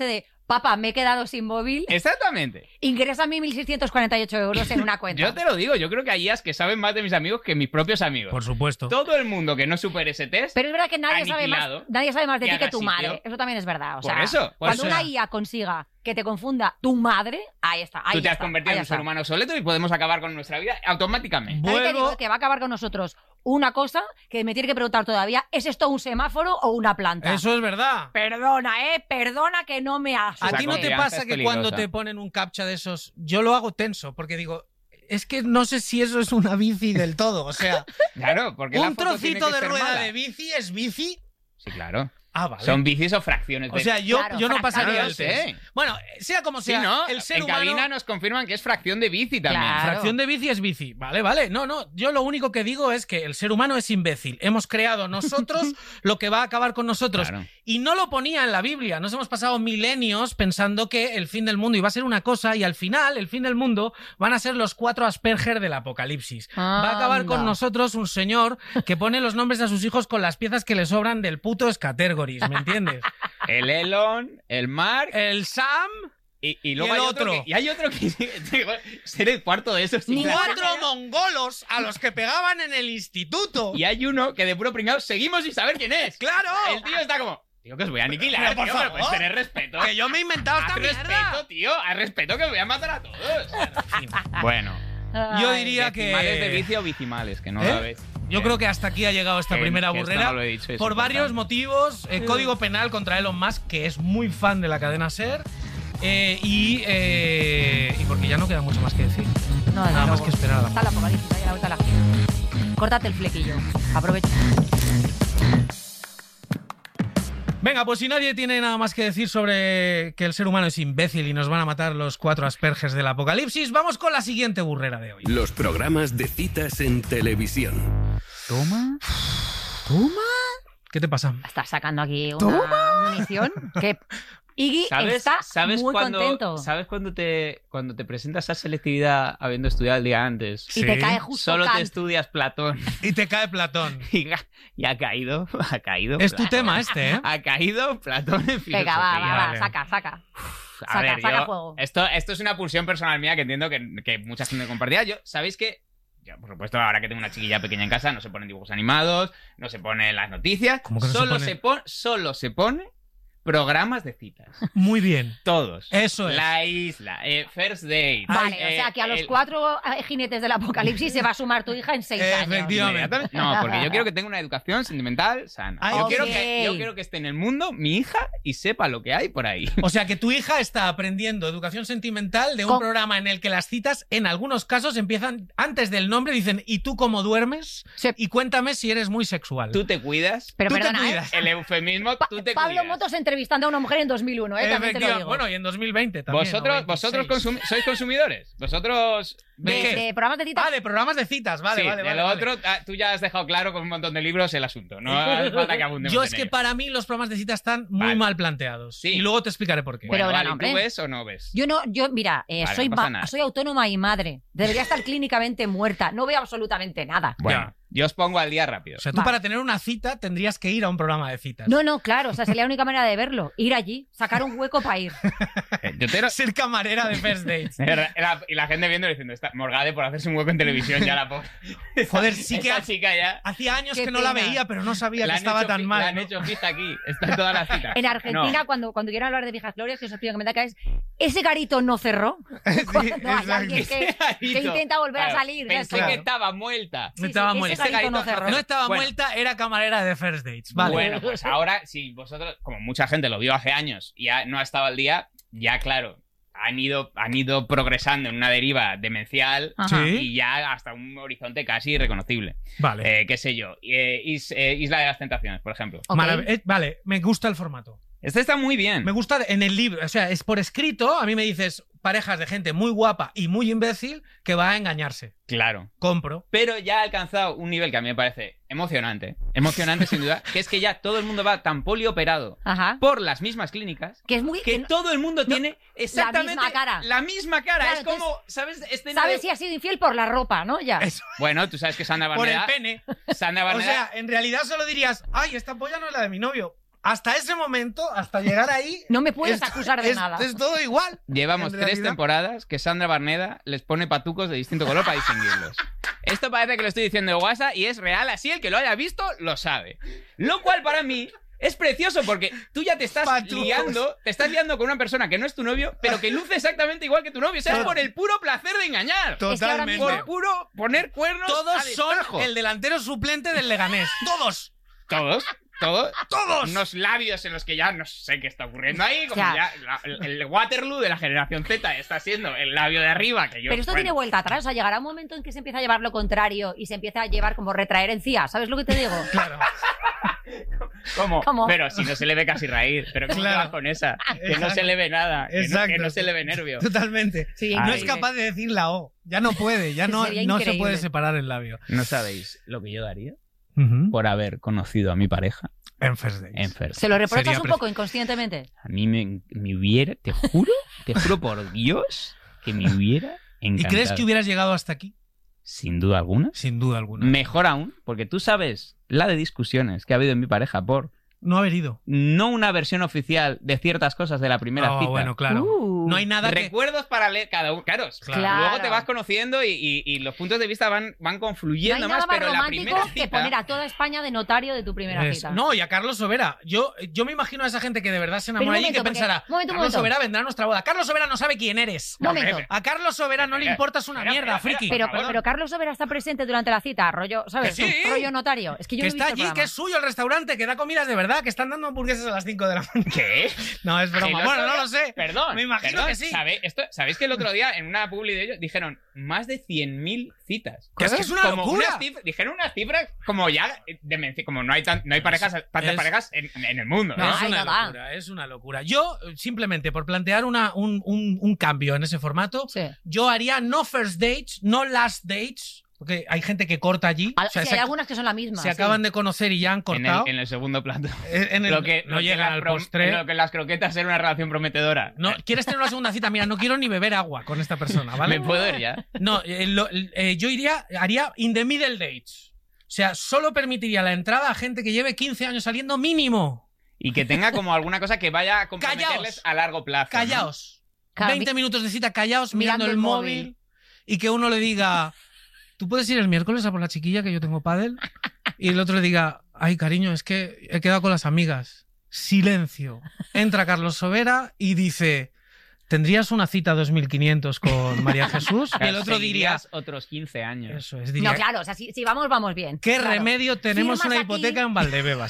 [SPEAKER 4] papá, me he quedado sin móvil,
[SPEAKER 3] Exactamente.
[SPEAKER 4] ingrésame 1.648 euros en una cuenta.
[SPEAKER 3] Yo te lo digo, yo creo que hay IAs que saben más de mis amigos que mis propios amigos.
[SPEAKER 2] Por supuesto.
[SPEAKER 3] Todo el mundo que no supere ese test.
[SPEAKER 4] Pero es verdad que nadie sabe
[SPEAKER 3] aniquilado,
[SPEAKER 4] más de
[SPEAKER 3] que
[SPEAKER 4] ti que
[SPEAKER 3] haga
[SPEAKER 4] tu
[SPEAKER 3] sitio.
[SPEAKER 4] madre. Eso también es verdad. O
[SPEAKER 3] Por
[SPEAKER 4] sea,
[SPEAKER 3] eso,
[SPEAKER 4] cuando
[SPEAKER 2] o sea-
[SPEAKER 4] una IA consiga que te confunda tu madre, ahí está.
[SPEAKER 3] Tú te has convertido en un ser humano obsoleto y podemos acabar con nuestra vida automáticamente.
[SPEAKER 4] También te digo
[SPEAKER 2] Vuelvo.
[SPEAKER 4] que va a acabar con nosotros una cosa que me tiene que preguntar todavía, ¿es esto un semáforo o una planta?
[SPEAKER 2] Eso es verdad.
[SPEAKER 4] Perdona, perdona que no me
[SPEAKER 2] ¿A
[SPEAKER 4] asustes.
[SPEAKER 2] ti no te
[SPEAKER 3] confianza
[SPEAKER 2] pasa
[SPEAKER 3] es
[SPEAKER 2] que cuando
[SPEAKER 3] peligrosa.
[SPEAKER 2] te ponen un captcha de esos, yo lo hago tenso, porque digo, es que no sé si eso es una bici del todo, o sea,
[SPEAKER 3] Claro, porque la
[SPEAKER 2] un
[SPEAKER 3] foto tiene
[SPEAKER 2] trocito
[SPEAKER 3] que
[SPEAKER 2] de
[SPEAKER 3] ser
[SPEAKER 2] rueda
[SPEAKER 3] mala.
[SPEAKER 2] de bici es bici.
[SPEAKER 3] Sí, claro.
[SPEAKER 2] Ah, vale.
[SPEAKER 3] Son bicis o fracciones de...
[SPEAKER 2] O sea, yo,
[SPEAKER 4] Claro,
[SPEAKER 2] yo no pasaría
[SPEAKER 3] no
[SPEAKER 2] el
[SPEAKER 3] lo
[SPEAKER 2] test.
[SPEAKER 3] sé.
[SPEAKER 2] Bueno, sea como
[SPEAKER 3] Sí,
[SPEAKER 2] sea,
[SPEAKER 3] ¿no?
[SPEAKER 2] el ser
[SPEAKER 3] en
[SPEAKER 2] humano...
[SPEAKER 3] cabina nos confirman que es fracción de bici también.
[SPEAKER 4] Claro.
[SPEAKER 2] Fracción de bici es bici. Vale, vale. No, no. Yo lo único que digo es que el ser humano es imbécil. Hemos creado nosotros lo que va a acabar con nosotros.
[SPEAKER 3] Claro.
[SPEAKER 2] Y no lo ponía en la Biblia. Nos hemos pasado milenios pensando que el fin del mundo iba a ser una cosa y al final, el fin del mundo, van a ser los 4 Asperger del apocalipsis. Va a acabar con
[SPEAKER 4] Anda.
[SPEAKER 2] nosotros un señor que pone los nombres a sus hijos con las piezas que le sobran del puto Scattergories, ¿me entiendes?
[SPEAKER 3] El Elon, el Mark
[SPEAKER 2] El Sam...
[SPEAKER 3] y luego
[SPEAKER 2] y el
[SPEAKER 3] hay otro.
[SPEAKER 2] otro.
[SPEAKER 3] Y hay otro que... Ser el cuarto de esos.
[SPEAKER 4] Ni
[SPEAKER 3] claro.
[SPEAKER 2] 4 mongolos a los que pegaban en el instituto.
[SPEAKER 3] Y hay uno que de puro pringado seguimos sin saber quién es.
[SPEAKER 2] ¡Claro!
[SPEAKER 3] El tío está como... Tío, que os voy a aniquilar,
[SPEAKER 2] Pero, por
[SPEAKER 3] tío, pero puedes
[SPEAKER 2] favor.
[SPEAKER 3] tener respeto.
[SPEAKER 2] Que yo me he inventado
[SPEAKER 3] Haz
[SPEAKER 2] esta
[SPEAKER 3] respeto,
[SPEAKER 2] mierda.
[SPEAKER 3] tío. Haz respeto que os voy a matar a todos. Bueno.
[SPEAKER 2] Yo
[SPEAKER 4] Ay.
[SPEAKER 2] diría
[SPEAKER 3] Decimales de
[SPEAKER 2] que...
[SPEAKER 3] vicio o vicimales, que no
[SPEAKER 2] ¿Eh?
[SPEAKER 3] la ves.
[SPEAKER 2] Yo creo que hasta aquí ha llegado esta
[SPEAKER 3] Que-
[SPEAKER 2] primera
[SPEAKER 3] que esto
[SPEAKER 2] burrera.
[SPEAKER 3] no lo he dicho, es
[SPEAKER 2] por varios
[SPEAKER 3] importante.
[SPEAKER 2] motivos. Código penal contra Elon Musk, que es muy fan de la cadena SER. Y porque ya no queda mucho más que decir.
[SPEAKER 4] No, desde
[SPEAKER 2] Nada más
[SPEAKER 4] luego.
[SPEAKER 2] que esperar a la
[SPEAKER 4] Hasta la apocalipsis, ahí a la vuelta de la esquina. Córtate el flequillo. Aprovecha.
[SPEAKER 2] Venga, pues si nadie tiene nada más que decir sobre que el ser humano es imbécil y nos van a matar los 4 Asperges del apocalipsis, vamos con la siguiente burrera de hoy.
[SPEAKER 1] Los programas de citas en televisión.
[SPEAKER 3] ¿Toma?
[SPEAKER 2] ¿Qué te pasa?
[SPEAKER 4] Estás sacando aquí una munición que Iggy está muy contento.
[SPEAKER 3] ¿Sabes cuando te presentas a selectividad habiendo estudiado el día antes?
[SPEAKER 4] Y te
[SPEAKER 2] Sí.
[SPEAKER 4] cae justo
[SPEAKER 3] Solo te
[SPEAKER 4] Kant.
[SPEAKER 3] estudias Platón.
[SPEAKER 2] Y te cae Platón.
[SPEAKER 3] Y ha caído.
[SPEAKER 2] Es tu
[SPEAKER 3] Platón.
[SPEAKER 2] tema este, ¿eh?
[SPEAKER 3] Ha caído Platón en filosofía.
[SPEAKER 4] Venga, va,
[SPEAKER 2] Vale.
[SPEAKER 4] saca.
[SPEAKER 3] A
[SPEAKER 4] Saca,
[SPEAKER 3] ver,
[SPEAKER 4] saca
[SPEAKER 3] yo-
[SPEAKER 4] juego.
[SPEAKER 3] Esto es una pulsión personal mía que entiendo que mucha gente compartía. ¿Sabéis qué? Yo, por supuesto, ahora que tengo una chiquilla pequeña en casa, no se ponen dibujos animados, no se ponen las noticias.
[SPEAKER 2] ¿Cómo que no se pone?
[SPEAKER 3] Solo se pone programas de citas.
[SPEAKER 2] Muy bien.
[SPEAKER 3] Todos.
[SPEAKER 2] Eso es.
[SPEAKER 3] La isla, First Date.
[SPEAKER 4] Vale, o sea que a los 4 jinetes del apocalipsis se va a sumar tu hija en 6 años.
[SPEAKER 2] Efectivamente.
[SPEAKER 3] No, porque yo quiero que tenga una educación sentimental sana.
[SPEAKER 2] Ay,
[SPEAKER 3] Yo
[SPEAKER 2] ok.
[SPEAKER 3] quiero que esté en el mundo mi hija y sepa lo que hay por ahí.
[SPEAKER 2] O sea que tu hija está aprendiendo educación sentimental de un
[SPEAKER 4] Con-
[SPEAKER 2] programa en el que las citas, en algunos casos, empiezan antes del nombre, dicen, ¿y tú cómo duermes?
[SPEAKER 4] Sí.
[SPEAKER 2] Y cuéntame si eres muy sexual.
[SPEAKER 3] Tú te cuidas.
[SPEAKER 4] Pero
[SPEAKER 2] Tú te
[SPEAKER 4] perdona,
[SPEAKER 2] cuidas.
[SPEAKER 3] El eufemismo, tú te
[SPEAKER 4] Pablo
[SPEAKER 3] cuidas.
[SPEAKER 4] Motos entrevistando a una mujer en 2001, también te lo
[SPEAKER 2] Efectivamente.
[SPEAKER 4] digo.
[SPEAKER 2] Bueno, y en 2020 también.
[SPEAKER 3] Vosotros
[SPEAKER 2] ¿no? 26.
[SPEAKER 3] sois consumidores. Vosotros.
[SPEAKER 2] ¿De
[SPEAKER 3] veis-
[SPEAKER 2] qué?
[SPEAKER 4] de programas de citas.
[SPEAKER 2] Ah, de programas de citas, vale,
[SPEAKER 3] sí,
[SPEAKER 2] vale,
[SPEAKER 3] de
[SPEAKER 2] vale,
[SPEAKER 3] lo
[SPEAKER 2] vale.
[SPEAKER 3] otro, tú ya has dejado claro con un montón de libros el asunto. No hace falta que abundemos
[SPEAKER 2] Yo
[SPEAKER 3] en
[SPEAKER 2] es que
[SPEAKER 3] ello.
[SPEAKER 2] para mí los programas de citas están muy
[SPEAKER 3] Vale.
[SPEAKER 2] mal planteados.
[SPEAKER 3] Sí.
[SPEAKER 2] Y luego te explicaré por qué.
[SPEAKER 3] Bueno,
[SPEAKER 4] Pero,
[SPEAKER 3] vale,
[SPEAKER 4] hombre.
[SPEAKER 3] ¿tú ves o no ves?
[SPEAKER 4] Yo, mira,
[SPEAKER 3] Vale,
[SPEAKER 4] soy,
[SPEAKER 3] no pasa nada.
[SPEAKER 4] soy autónoma y madre. Debería estar clínicamente muerta. No veo absolutamente nada.
[SPEAKER 3] Bueno, yo os pongo al día rápido.
[SPEAKER 2] O sea, tú
[SPEAKER 4] Vale.
[SPEAKER 2] para tener una cita tendrías que ir a un programa de citas.
[SPEAKER 4] No, claro. O sea, sería la única manera de verlo. Ir allí, sacar un hueco para ir.
[SPEAKER 3] Yo te lo-
[SPEAKER 2] Ser camarera de First Dates.
[SPEAKER 3] Y la gente viendo diciendo, está Morgade por hacerse un hueco en televisión ya la pobre.
[SPEAKER 2] Joder, sí que
[SPEAKER 3] Esta chica ya.
[SPEAKER 2] hacía años
[SPEAKER 4] Qué
[SPEAKER 2] que no la
[SPEAKER 4] pena.
[SPEAKER 2] veía, pero no sabía
[SPEAKER 3] la
[SPEAKER 2] que
[SPEAKER 3] han
[SPEAKER 2] estaba
[SPEAKER 3] hecho
[SPEAKER 2] tan mal.
[SPEAKER 3] La han
[SPEAKER 2] ¿no?
[SPEAKER 3] hecho fija aquí. Está en toda la cita.
[SPEAKER 4] En Argentina, cuando quieran hablar de viejas glorias, que os pido que me digáis, ¿ese garito no cerró? Cuando hay
[SPEAKER 2] exacto.
[SPEAKER 4] alguien que intenta volver a salir.
[SPEAKER 3] Pensé
[SPEAKER 4] ¿sabes?
[SPEAKER 3] que estaba muerta.
[SPEAKER 4] Sí,
[SPEAKER 2] Estaba
[SPEAKER 4] ese
[SPEAKER 2] muerta.
[SPEAKER 4] garito no
[SPEAKER 3] Ese
[SPEAKER 4] cerró.
[SPEAKER 2] No estaba
[SPEAKER 3] Bueno.
[SPEAKER 2] muerta, era camarera de First Dates. Vale.
[SPEAKER 3] Bueno, pues ahora, si vosotros, como mucha gente lo vio hace años y ya no ha estado al día, ya claro, han ido progresando en una deriva demencial
[SPEAKER 4] Ajá.
[SPEAKER 2] Sí.
[SPEAKER 3] y ya hasta un horizonte casi irreconocible.
[SPEAKER 2] Vale.
[SPEAKER 3] Qué sé yo. Isla de las Tentaciones, por ejemplo.
[SPEAKER 4] Ok.
[SPEAKER 2] Vale, me gusta el formato.
[SPEAKER 3] Este está muy bien.
[SPEAKER 2] Me gusta en el libro, o sea, es por escrito, a mí me dices parejas de gente muy guapa y muy imbécil que va a engañarse.
[SPEAKER 3] Claro.
[SPEAKER 2] Compro.
[SPEAKER 3] Pero ya ha alcanzado un nivel que a mí me parece emocionante. Emocionante, sin duda. Que es que ya todo el mundo va tan polioperado
[SPEAKER 4] Ajá.
[SPEAKER 3] por las mismas clínicas
[SPEAKER 4] Que es muy...
[SPEAKER 3] que
[SPEAKER 4] que no-
[SPEAKER 3] todo el mundo tiene exactamente
[SPEAKER 4] misma cara.
[SPEAKER 3] la misma cara.
[SPEAKER 4] Claro,
[SPEAKER 3] Es como, ¿sabes? Escena
[SPEAKER 4] ¿Sabes
[SPEAKER 3] de-
[SPEAKER 4] si ha sido infiel por la ropa, no? Ya.
[SPEAKER 2] Eso,
[SPEAKER 3] Bueno, tú sabes que Sandra
[SPEAKER 2] por el
[SPEAKER 3] Barneda...
[SPEAKER 2] pene.
[SPEAKER 3] Sandra
[SPEAKER 2] O
[SPEAKER 3] Barneda...
[SPEAKER 2] sea, en realidad solo dirías, ay, esta polla no es la de mi novio. hasta ese momento, hasta llegar ahí...
[SPEAKER 4] No me puedes acusar de nada.
[SPEAKER 2] Es todo igual.
[SPEAKER 3] Llevamos
[SPEAKER 2] En
[SPEAKER 3] 3
[SPEAKER 2] realidad.
[SPEAKER 3] temporadas que Sandra Barneda les pone patucos de distinto color para distinguirlos. Esto parece que lo estoy diciendo de WhatsApp y es real, así el que lo haya visto lo sabe. Lo cual para mí es precioso porque tú ya te estás liando con una persona que no es tu novio, pero que luce exactamente igual que tu novio. O sea, es por el puro placer de engañar.
[SPEAKER 2] Totalmente.
[SPEAKER 3] Por puro poner cuernos
[SPEAKER 2] Todos
[SPEAKER 3] a
[SPEAKER 2] son
[SPEAKER 3] destajo.
[SPEAKER 2] el delantero suplente del Leganés. Todos.
[SPEAKER 3] Todos. Unos labios en los que ya no sé qué está ocurriendo ahí. Como
[SPEAKER 4] Ya.
[SPEAKER 3] el Waterloo de la generación Z está siendo el labio de arriba. Que yo,
[SPEAKER 4] Pero esto tiene vuelta atrás, o sea, llegará un momento en que se empieza a llevar lo contrario y se empieza a llevar como retraer encía, ¿sabes lo que te digo?
[SPEAKER 2] Claro.
[SPEAKER 3] ¿Cómo? Pero si no se le ve casi raíz. Pero ¿cómo
[SPEAKER 2] Claro.
[SPEAKER 3] vas con esa? Que no
[SPEAKER 2] Exacto.
[SPEAKER 3] se le ve nada. Que no se le ve nervio.
[SPEAKER 2] Totalmente.
[SPEAKER 4] Sí,
[SPEAKER 2] No es
[SPEAKER 4] increíble.
[SPEAKER 2] capaz de decir la O. Ya no puede. Ya no,
[SPEAKER 4] Sería
[SPEAKER 2] no se
[SPEAKER 4] increíble.
[SPEAKER 2] puede separar el labio.
[SPEAKER 3] No sabéis lo que yo daría
[SPEAKER 2] Ujú.
[SPEAKER 3] por haber conocido a mi pareja
[SPEAKER 2] En First Dates.
[SPEAKER 3] en First.
[SPEAKER 4] ¿Se lo reprochas
[SPEAKER 2] Sería
[SPEAKER 4] un poco inconscientemente?
[SPEAKER 3] A mí me hubiera, te juro por Dios, que me hubiera
[SPEAKER 2] ¿Y
[SPEAKER 3] encantado.
[SPEAKER 2] crees que hubieras llegado hasta aquí?
[SPEAKER 3] Sin duda alguna.
[SPEAKER 2] Sin duda alguna.
[SPEAKER 3] Mejor aún, porque tú sabes la de discusiones que ha habido en mi pareja por
[SPEAKER 2] No haber ido.
[SPEAKER 3] no una versión oficial de ciertas cosas de la primera
[SPEAKER 2] Ah,
[SPEAKER 3] cita.
[SPEAKER 2] bueno, claro. No hay nada que...
[SPEAKER 3] Recuerdos para leer cada uno. Claro,
[SPEAKER 2] Claro.
[SPEAKER 3] luego te vas conociendo y los puntos de vista van
[SPEAKER 4] No hay
[SPEAKER 3] confluyendo
[SPEAKER 4] nada
[SPEAKER 3] más,
[SPEAKER 4] más
[SPEAKER 3] pero la
[SPEAKER 4] romántico
[SPEAKER 3] primera
[SPEAKER 4] que
[SPEAKER 3] cita...
[SPEAKER 4] poner a toda España de notario de tu primera
[SPEAKER 2] Es-
[SPEAKER 4] cita.
[SPEAKER 2] No, y a Carlos Sobera. Yo me imagino a esa gente que de verdad se
[SPEAKER 4] Pero
[SPEAKER 2] enamora
[SPEAKER 4] un
[SPEAKER 2] y que
[SPEAKER 4] momento, porque-
[SPEAKER 2] pensará,
[SPEAKER 4] un momento.
[SPEAKER 2] Carlos Sobera vendrá a nuestra boda. Carlos Sobera no sabe quién eres.
[SPEAKER 4] Un momento.
[SPEAKER 2] A Carlos Sobera no le importas una mierda, friki.
[SPEAKER 4] Pero Carlos Sobera está presente durante la cita, rollo, ¿sabes?
[SPEAKER 2] Que sí.
[SPEAKER 4] Rollo notario. Es que yo
[SPEAKER 2] Que
[SPEAKER 4] no he
[SPEAKER 2] está
[SPEAKER 4] visto el
[SPEAKER 2] allí, que es suyo el restaurante, que da comidas de verdad, que están dando hamburguesas a las 5 de la mañana.
[SPEAKER 3] ¿Qué?
[SPEAKER 2] No, es broma.
[SPEAKER 3] El
[SPEAKER 2] Bueno,
[SPEAKER 3] otro
[SPEAKER 2] no
[SPEAKER 3] día-
[SPEAKER 2] lo sé.
[SPEAKER 3] Perdón.
[SPEAKER 2] Me imagino
[SPEAKER 3] perdón,
[SPEAKER 2] que sí.
[SPEAKER 3] ¿Sabéis que el otro día en una publi de ellos dijeron más de 100.000 citas?
[SPEAKER 2] Que es que es una
[SPEAKER 3] Como
[SPEAKER 2] locura.
[SPEAKER 3] dijeron unas cifras como ya como no hay parejas, tantas parejas en el mundo.
[SPEAKER 2] No,
[SPEAKER 3] ¿eh?
[SPEAKER 2] es
[SPEAKER 4] Ay,
[SPEAKER 2] una
[SPEAKER 4] no da.
[SPEAKER 2] locura, es una locura. Yo, simplemente por plantear un cambio en ese formato,
[SPEAKER 4] Sí.
[SPEAKER 2] yo haría no first dates, no last dates, porque hay gente que corta allí. O sea,
[SPEAKER 4] Sí, hay algunas que son la misma.
[SPEAKER 2] se
[SPEAKER 4] sí.
[SPEAKER 2] acaban de conocer y ya han
[SPEAKER 3] En
[SPEAKER 2] cortado.
[SPEAKER 3] el segundo plato.
[SPEAKER 2] En el-
[SPEAKER 3] Lo que
[SPEAKER 2] no llegan al postre.
[SPEAKER 3] Lo que las croquetas era una relación prometedora.
[SPEAKER 2] No, ¿quieres tener una segunda cita? Mira, no quiero ni beber agua con esta persona, ¿vale?
[SPEAKER 3] ¿Me puedo ir ya?
[SPEAKER 2] No, yo haría in the middle dates. O sea, solo permitiría la entrada a gente que lleve 15 años saliendo mínimo.
[SPEAKER 3] Y que tenga como alguna cosa que vaya a comprometerles
[SPEAKER 2] Callaos.
[SPEAKER 3] a largo plazo. ¿no?
[SPEAKER 2] Callaos.
[SPEAKER 4] Claro,
[SPEAKER 2] 20 minutos de cita callaos mirando,
[SPEAKER 4] Mirando
[SPEAKER 2] el
[SPEAKER 4] el
[SPEAKER 2] móvil,
[SPEAKER 4] móvil.
[SPEAKER 2] y que uno le diga, ¿tú puedes ir el miércoles a por la chiquilla que yo tengo pádel? Y el otro le diga, ay cariño, es que he quedado con las amigas. Silencio. Entra Carlos Sobera y dice, ¿tendrías una cita 2500 con María Jesús? Y el otro diría,
[SPEAKER 3] Seguirías otros 15 años.
[SPEAKER 2] eso es, diría,
[SPEAKER 4] No, claro, o sea, si vamos, vamos bien.
[SPEAKER 2] ¿qué
[SPEAKER 4] Claro.
[SPEAKER 2] remedio? Tenemos
[SPEAKER 4] Firmas
[SPEAKER 2] una
[SPEAKER 4] aquí.
[SPEAKER 2] hipoteca en Valdebebas.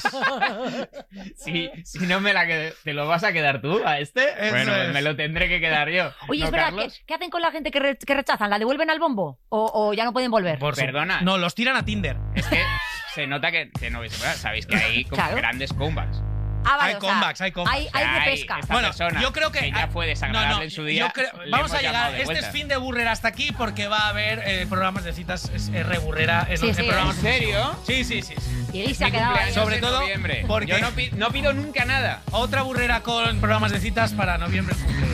[SPEAKER 3] Si no me la ¿te lo vas a quedar tú a este?
[SPEAKER 2] Eso
[SPEAKER 3] Bueno,
[SPEAKER 2] es.
[SPEAKER 3] me lo tendré que quedar yo.
[SPEAKER 4] Oye,
[SPEAKER 3] ¿No,
[SPEAKER 4] espera,
[SPEAKER 3] Carlos?
[SPEAKER 4] ¿qué hacen con la gente que rechazan? ¿La devuelven al bombo? ¿O ya no pueden volver?
[SPEAKER 2] Por su-
[SPEAKER 3] Perdona.
[SPEAKER 2] No, los tiran a Tinder.
[SPEAKER 3] Es que se nota que no sabéis que hay como
[SPEAKER 4] Claro.
[SPEAKER 3] grandes comebacks.
[SPEAKER 4] Ah, vale,
[SPEAKER 2] Hay
[SPEAKER 4] o sea,
[SPEAKER 2] comebacks, hay comebacks.
[SPEAKER 4] Hay de
[SPEAKER 3] Hay
[SPEAKER 4] pesca.
[SPEAKER 3] esta
[SPEAKER 2] Bueno,
[SPEAKER 3] persona
[SPEAKER 2] yo creo que
[SPEAKER 3] ya fue desagradable en su día.
[SPEAKER 2] yo creo-
[SPEAKER 3] le
[SPEAKER 2] vamos
[SPEAKER 3] hemos
[SPEAKER 2] a llegar.
[SPEAKER 3] llamado de
[SPEAKER 2] Este es
[SPEAKER 3] vuelta.
[SPEAKER 2] fin de Burrera hasta aquí porque va a haber programas de citas reburrera en
[SPEAKER 4] Sí,
[SPEAKER 2] los
[SPEAKER 4] sí,
[SPEAKER 2] programas.
[SPEAKER 3] ¿En serio?
[SPEAKER 2] Sí, sí, sí.
[SPEAKER 4] Y Eri se ha
[SPEAKER 3] Mi
[SPEAKER 4] quedado ahí.
[SPEAKER 3] cumpleaños
[SPEAKER 2] Sobre
[SPEAKER 3] en
[SPEAKER 2] todo
[SPEAKER 3] noviembre.
[SPEAKER 2] porque-
[SPEAKER 3] Yo no pido nunca nada.
[SPEAKER 2] Otra burrera con programas de citas para noviembre.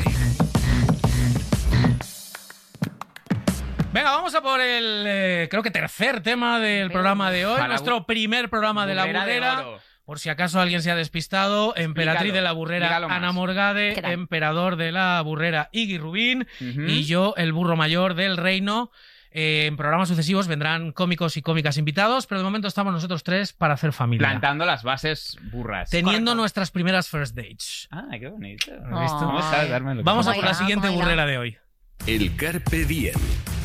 [SPEAKER 2] Venga, vamos a por el, creo que tercer tema del programa de hoy.
[SPEAKER 3] Para
[SPEAKER 2] Nuestro primer programa de la
[SPEAKER 3] Burrera de
[SPEAKER 2] burrera.
[SPEAKER 3] oro.
[SPEAKER 2] Por si acaso alguien se ha despistado, emperatriz
[SPEAKER 3] Explícalo,
[SPEAKER 2] de la burrera
[SPEAKER 3] dígalo más.
[SPEAKER 2] Ana Morgade,
[SPEAKER 4] ¿Qué tal?
[SPEAKER 2] emperador de la burrera Iggy Rubín
[SPEAKER 3] Ujú.
[SPEAKER 2] y yo, el burro mayor del reino. En programas sucesivos vendrán cómicos y cómicas invitados, pero de momento estamos nosotros tres para hacer familia.
[SPEAKER 3] Plantando las bases burras.
[SPEAKER 2] Teniendo
[SPEAKER 3] Correcto.
[SPEAKER 2] nuestras primeras first dates.
[SPEAKER 3] Ah, qué bonito.
[SPEAKER 2] ¿Has visto?
[SPEAKER 3] ¿Cómo estás? Dármelo.
[SPEAKER 2] Vamos a
[SPEAKER 4] ¿Cómo
[SPEAKER 2] por la
[SPEAKER 4] irá?
[SPEAKER 2] siguiente
[SPEAKER 4] ¿Cómo irá?
[SPEAKER 2] burrera de hoy.
[SPEAKER 1] El Carpe Diem.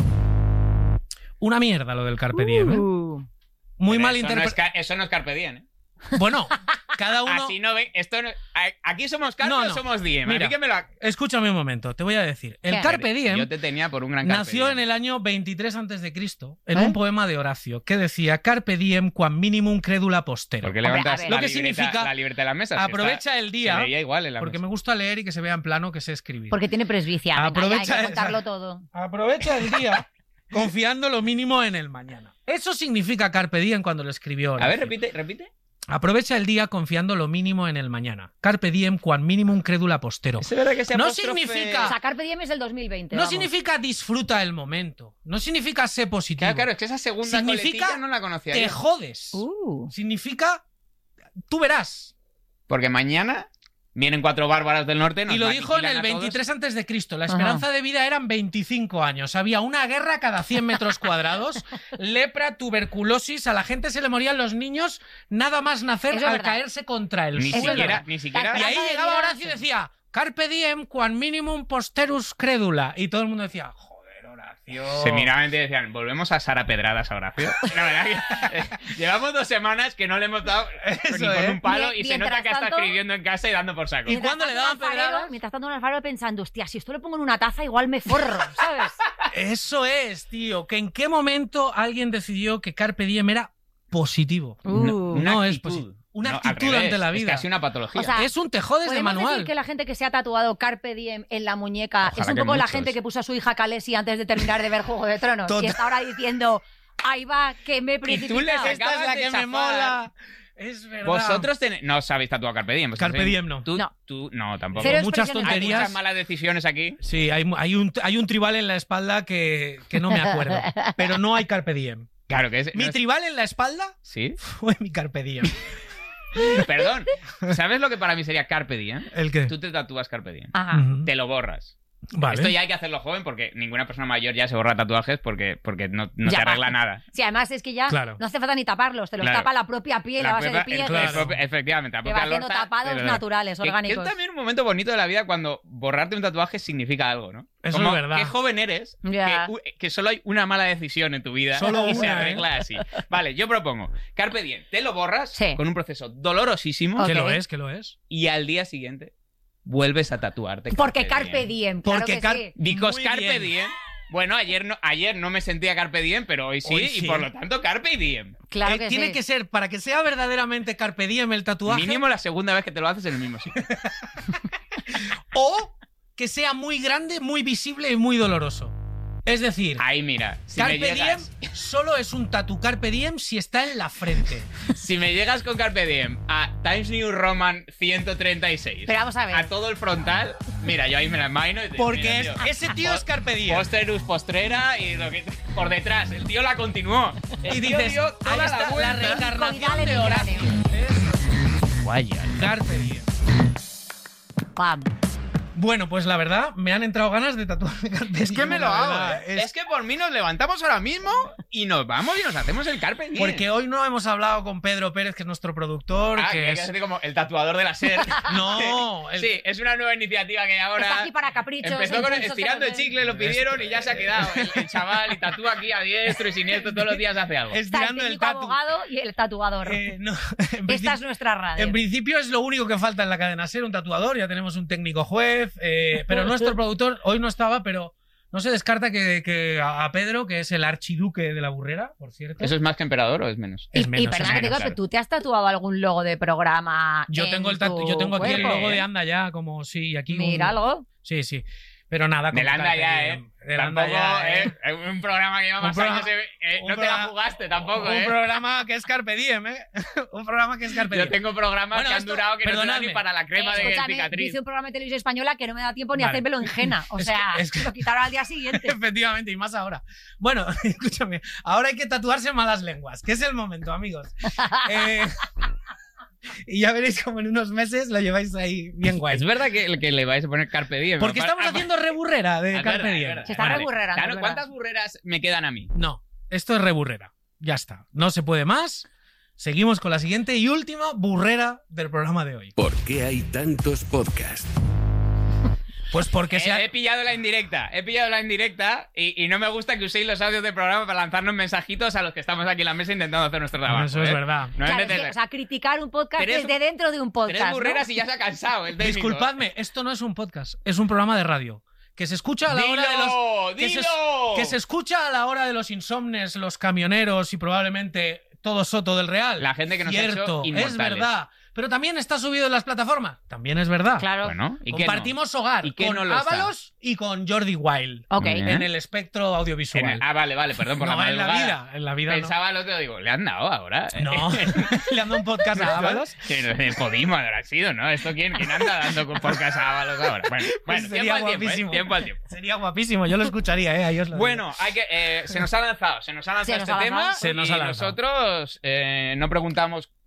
[SPEAKER 2] Una mierda lo del Carpe Diem, ¿eh? Muy
[SPEAKER 3] Pero
[SPEAKER 2] mal
[SPEAKER 3] eso no es
[SPEAKER 2] interpretado.
[SPEAKER 3] eso no es Carpe Diem, ¿eh?
[SPEAKER 2] Bueno, cada uno...
[SPEAKER 3] Así no ven. Esto no... Aquí somos Carpe
[SPEAKER 2] No,
[SPEAKER 3] o
[SPEAKER 2] no.
[SPEAKER 3] somos Diem.
[SPEAKER 2] Mira,
[SPEAKER 3] a mí que me lo...
[SPEAKER 2] Escúchame un momento, te voy a decir. El
[SPEAKER 4] ¿Qué?
[SPEAKER 2] Carpe Diem
[SPEAKER 3] Yo te tenía por un gran Carpe
[SPEAKER 2] nació
[SPEAKER 3] Diem.
[SPEAKER 2] en el año 23 a.C. en
[SPEAKER 4] ¿Eh?
[SPEAKER 2] un poema de Horacio que decía Carpe Diem quam minimum credula postero.
[SPEAKER 3] ¿Por qué
[SPEAKER 4] Hombre,
[SPEAKER 3] levantas
[SPEAKER 4] a ver.
[SPEAKER 3] la
[SPEAKER 2] Lo que
[SPEAKER 3] libreta,
[SPEAKER 2] significa,
[SPEAKER 3] la libreta de la mesa? Si
[SPEAKER 2] aprovecha
[SPEAKER 3] está-
[SPEAKER 2] el día,
[SPEAKER 3] Se veía igual en la
[SPEAKER 2] porque
[SPEAKER 3] mesa.
[SPEAKER 2] me gusta leer y que se vea en plano que sé escribir.
[SPEAKER 4] Porque tiene presbicia. Venga,
[SPEAKER 2] Aprovecha
[SPEAKER 4] hay que
[SPEAKER 2] esa-
[SPEAKER 4] contarlo todo.
[SPEAKER 2] Aprovecha el día confiando lo mínimo en el mañana. Eso significa Carpe Diem cuando lo escribió Horacio.
[SPEAKER 3] A ver, repite.
[SPEAKER 2] Aprovecha el día confiando lo mínimo en el mañana. Carpe Diem quam minimum credula postero.
[SPEAKER 3] ¿Es verdad que ese
[SPEAKER 2] No
[SPEAKER 3] apóstrofe-
[SPEAKER 2] significa-
[SPEAKER 4] O sea, Carpe Diem es el 2020.
[SPEAKER 2] No
[SPEAKER 4] vamos.
[SPEAKER 2] significa disfruta el momento. No significa sé positivo.
[SPEAKER 3] Claro, es que esa segunda
[SPEAKER 2] Significa
[SPEAKER 3] coletilla no la conocía
[SPEAKER 2] te
[SPEAKER 3] yo.
[SPEAKER 2] jodes. Significa tú verás.
[SPEAKER 3] porque mañana vienen 4 bárbaras del norte.
[SPEAKER 2] Y lo dijo en el 23 antes de Cristo. La esperanza de vida eran 25 años. Había una guerra cada 100 metros cuadrados, lepra, tuberculosis, a la gente se le morían los niños nada más nacer al caerse contra el suelo.
[SPEAKER 3] Ni siquiera.
[SPEAKER 2] Y ahí llegaba Horacio y decía, Carpe diem, quam minimum posterus credula. Y todo el mundo decía, joder, Horacio.
[SPEAKER 3] Se miraban y decían, volvemos a Sara Pedradas a Horacio. La verdad que llevamos 2 semanas que no le hemos dado ni con un palo y se nota que está escribiendo en casa y dando por saco.
[SPEAKER 2] ¿Y cuando le daban pedradas?
[SPEAKER 4] Mientras tanto en Alfaro pensando, hostia, si esto lo pongo en una taza igual me forro, ¿sabes?
[SPEAKER 2] Eso es, tío. Que en qué momento alguien decidió que Carpe diem era positivo.
[SPEAKER 3] No
[SPEAKER 2] es positivo. Una actitud ante la vida.
[SPEAKER 3] Es casi una patología.
[SPEAKER 4] O sea,
[SPEAKER 2] es un te jodes de manual.
[SPEAKER 4] Decir que la gente que se ha tatuado Carpe Diem en la muñeca
[SPEAKER 3] Ojalá
[SPEAKER 4] es un poco la gente que puso a su hija Khaleesi antes de terminar de ver Juego de Tronos. Y está ahora diciendo, ahí va, que me he precipitado.
[SPEAKER 3] Y tú les
[SPEAKER 2] Esta es la que me mola. Es verdad.
[SPEAKER 3] Vosotros no os habéis tatuado Carpe Diem.
[SPEAKER 2] Carpe Diem no.
[SPEAKER 3] Tú no, tampoco.
[SPEAKER 4] Cero
[SPEAKER 2] muchas
[SPEAKER 4] expresiones.
[SPEAKER 2] tonterías.
[SPEAKER 3] Hay muchas malas decisiones aquí.
[SPEAKER 2] Sí, hay un tribal en la espalda que no me acuerdo. Pero no hay Carpe Diem.
[SPEAKER 3] Claro que es.
[SPEAKER 2] Mi tribal en la espalda
[SPEAKER 3] ¿Sí?
[SPEAKER 2] fue mi Carpe Diem.
[SPEAKER 3] Perdón. ¿Sabes lo que para mí sería Carpe Diem?
[SPEAKER 2] ¿El qué?
[SPEAKER 3] Tú te tatúas Carpe Diem.
[SPEAKER 4] Ajá.
[SPEAKER 3] Te lo borras.
[SPEAKER 2] Vale.
[SPEAKER 3] Esto ya hay que hacerlo joven porque ninguna persona mayor ya se borra tatuajes porque no te arregla nada.
[SPEAKER 4] Sí, además es que ya no hace falta ni taparlos, te los tapa la propia piel a base de piel.
[SPEAKER 3] Efectivamente, la
[SPEAKER 4] que va
[SPEAKER 3] propia
[SPEAKER 4] haciendo
[SPEAKER 3] lorza,
[SPEAKER 4] tapados naturales, orgánicos.
[SPEAKER 3] Es también un momento bonito de la vida cuando borrarte un tatuaje significa algo, ¿no?
[SPEAKER 2] Eso
[SPEAKER 3] como,
[SPEAKER 2] es verdad.
[SPEAKER 3] Qué joven eres, que solo hay una mala decisión en tu vida
[SPEAKER 2] solo
[SPEAKER 3] y
[SPEAKER 2] una,
[SPEAKER 3] se arregla así. Vale, yo propongo, Carpe Diem, te lo borras con un proceso dolorosísimo.
[SPEAKER 2] Que lo es.
[SPEAKER 3] Y al día siguiente vuelves a tatuarte.
[SPEAKER 4] Porque Carpe Diem.
[SPEAKER 2] Porque
[SPEAKER 4] sí.
[SPEAKER 3] Because Carpe Diem. Bueno, ayer no me sentía Carpe Diem, pero hoy sí, y por lo tanto Carpe Diem.
[SPEAKER 4] Claro que
[SPEAKER 2] tiene que ser, para que sea verdaderamente Carpe Diem el tatuaje.
[SPEAKER 3] Mínimo la segunda vez que te lo haces en el mismo sitio.
[SPEAKER 2] O que sea muy grande, muy visible y muy doloroso. Es decir,
[SPEAKER 3] ahí mira, si
[SPEAKER 2] Carpe
[SPEAKER 3] me llegas...
[SPEAKER 2] Diem solo es un tatu Carpe Diem si está en la frente.
[SPEAKER 3] Si me llegas con Carpe Diem a Times New Roman 136,
[SPEAKER 4] pero vamos a ver,
[SPEAKER 3] a todo el frontal, mira, yo ahí me la envaino y
[SPEAKER 2] porque
[SPEAKER 3] mira,
[SPEAKER 2] ese tío es Carpe Diem.
[SPEAKER 3] Posterus postrera y lo que por detrás, el tío la continuó.
[SPEAKER 2] Y dices,
[SPEAKER 3] dio toda
[SPEAKER 2] ahí está la reencarnación de Horacio.
[SPEAKER 3] Guaya.
[SPEAKER 2] Carpe Diem.
[SPEAKER 4] Pam.
[SPEAKER 2] Bueno, pues la verdad, me han entrado ganas de tatuarme Carpe Diem.
[SPEAKER 3] Es que me lo hago.
[SPEAKER 2] Verdad,
[SPEAKER 3] Es que por mí nos levantamos ahora mismo y nos vamos y nos hacemos el Carpe Diem.
[SPEAKER 2] Porque hoy no hemos hablado con Pedro Pérez, que es nuestro productor.
[SPEAKER 3] Que es como el tatuador de la SER.
[SPEAKER 2] No.
[SPEAKER 3] Sí, es una nueva iniciativa que ahora...
[SPEAKER 4] Está aquí para caprichos.
[SPEAKER 3] Empezó con estirando el chicle, lo pidieron y ya se ha quedado. El chaval y tatúa aquí a diestro y siniestro, todos los días hace algo.
[SPEAKER 2] Estirando
[SPEAKER 4] el abogado y el tatuador. Esta es nuestra radio.
[SPEAKER 2] En principio es lo único que falta en la cadena SER, un tatuador. Ya tenemos un técnico juez, pero nuestro productor hoy no estaba, pero no se descarta que a Pedro, que es el archiduque de la burrera, por cierto.
[SPEAKER 3] ¿Eso es más que emperador o es menos?
[SPEAKER 4] Y perdón, te digo que tú te has tatuado algún logo de programa.
[SPEAKER 2] Yo tengo aquí el logo de Anda ya, como sí, aquí.
[SPEAKER 4] Mira algo.
[SPEAKER 2] Sí. Pero nada.
[SPEAKER 3] Del Anda ya,
[SPEAKER 2] Tampoco,
[SPEAKER 3] un programa que lleva más años. No te la jugaste tampoco,
[SPEAKER 2] Un programa que es Carpe Diem, Un programa que es Carpe Diem.
[SPEAKER 3] Yo tengo programas que han durado que no te dan ni para la crema de cicatriz.
[SPEAKER 4] Hice un programa de televisión española que no me da tiempo ni hacérmelo en Jena. O sea, lo quitaron al día siguiente.
[SPEAKER 2] Efectivamente, y más ahora. Bueno, escúchame. Ahora hay que tatuarse malas lenguas, que es el momento, amigos. Y ya veréis como en unos meses lo lleváis ahí bien guay.
[SPEAKER 3] Es verdad que le vais a poner Carpe Diem.
[SPEAKER 2] Porque estamos haciendo reburrera de Carpe Diem.
[SPEAKER 4] Se está reburrerando.
[SPEAKER 3] Claro, ¿cuántas burreras me quedan a mí?
[SPEAKER 2] No, esto es reburrera. Ya está. No se puede más. Seguimos con la siguiente y última burrera del programa de hoy.
[SPEAKER 1] ¿Por qué hay tantos podcasts?
[SPEAKER 2] Pues porque
[SPEAKER 3] he pillado la indirecta. Y no me gusta que uséis los audios del programa para lanzarnos mensajitos a los que estamos aquí en la mesa intentando hacer nuestro trabajo.
[SPEAKER 2] Eso es verdad.
[SPEAKER 3] No
[SPEAKER 4] claro, o sea, criticar un podcast desde dentro de un podcast.
[SPEAKER 3] 3 burreras y ya se ha cansado el técnico.
[SPEAKER 2] Disculpadme, esto no es un podcast, es un programa de radio. Que se escucha a la hora de los... Que se escucha a la hora de los insomnes, los camioneros y probablemente todo Soto del Real.
[SPEAKER 3] La gente que nos ha hecho inmortales.
[SPEAKER 2] Es verdad. Pero también está subido en las plataformas. También es verdad.
[SPEAKER 4] Claro.
[SPEAKER 3] Bueno, ¿y
[SPEAKER 2] compartimos hogar con Ábalos y con Jordi Wild.
[SPEAKER 4] Ok.
[SPEAKER 2] En el espectro audiovisual.
[SPEAKER 3] Vale, perdón por la madrugada.
[SPEAKER 2] En la vida
[SPEAKER 3] Pensaba lo que digo, ¿le han dado ahora?
[SPEAKER 2] No, le han dado un podcast a Ábalos.
[SPEAKER 3] Podimo haber sido, ¿no? ¿Esto quién anda dando podcast a Ábalos ahora? Bueno,
[SPEAKER 2] sería guapísimo.
[SPEAKER 3] Tiempo al tiempo.
[SPEAKER 2] Sería guapísimo, yo lo escucharía, ahí os lo
[SPEAKER 3] Bueno, se nos ha lanzado este tema. Y nosotros no preguntamos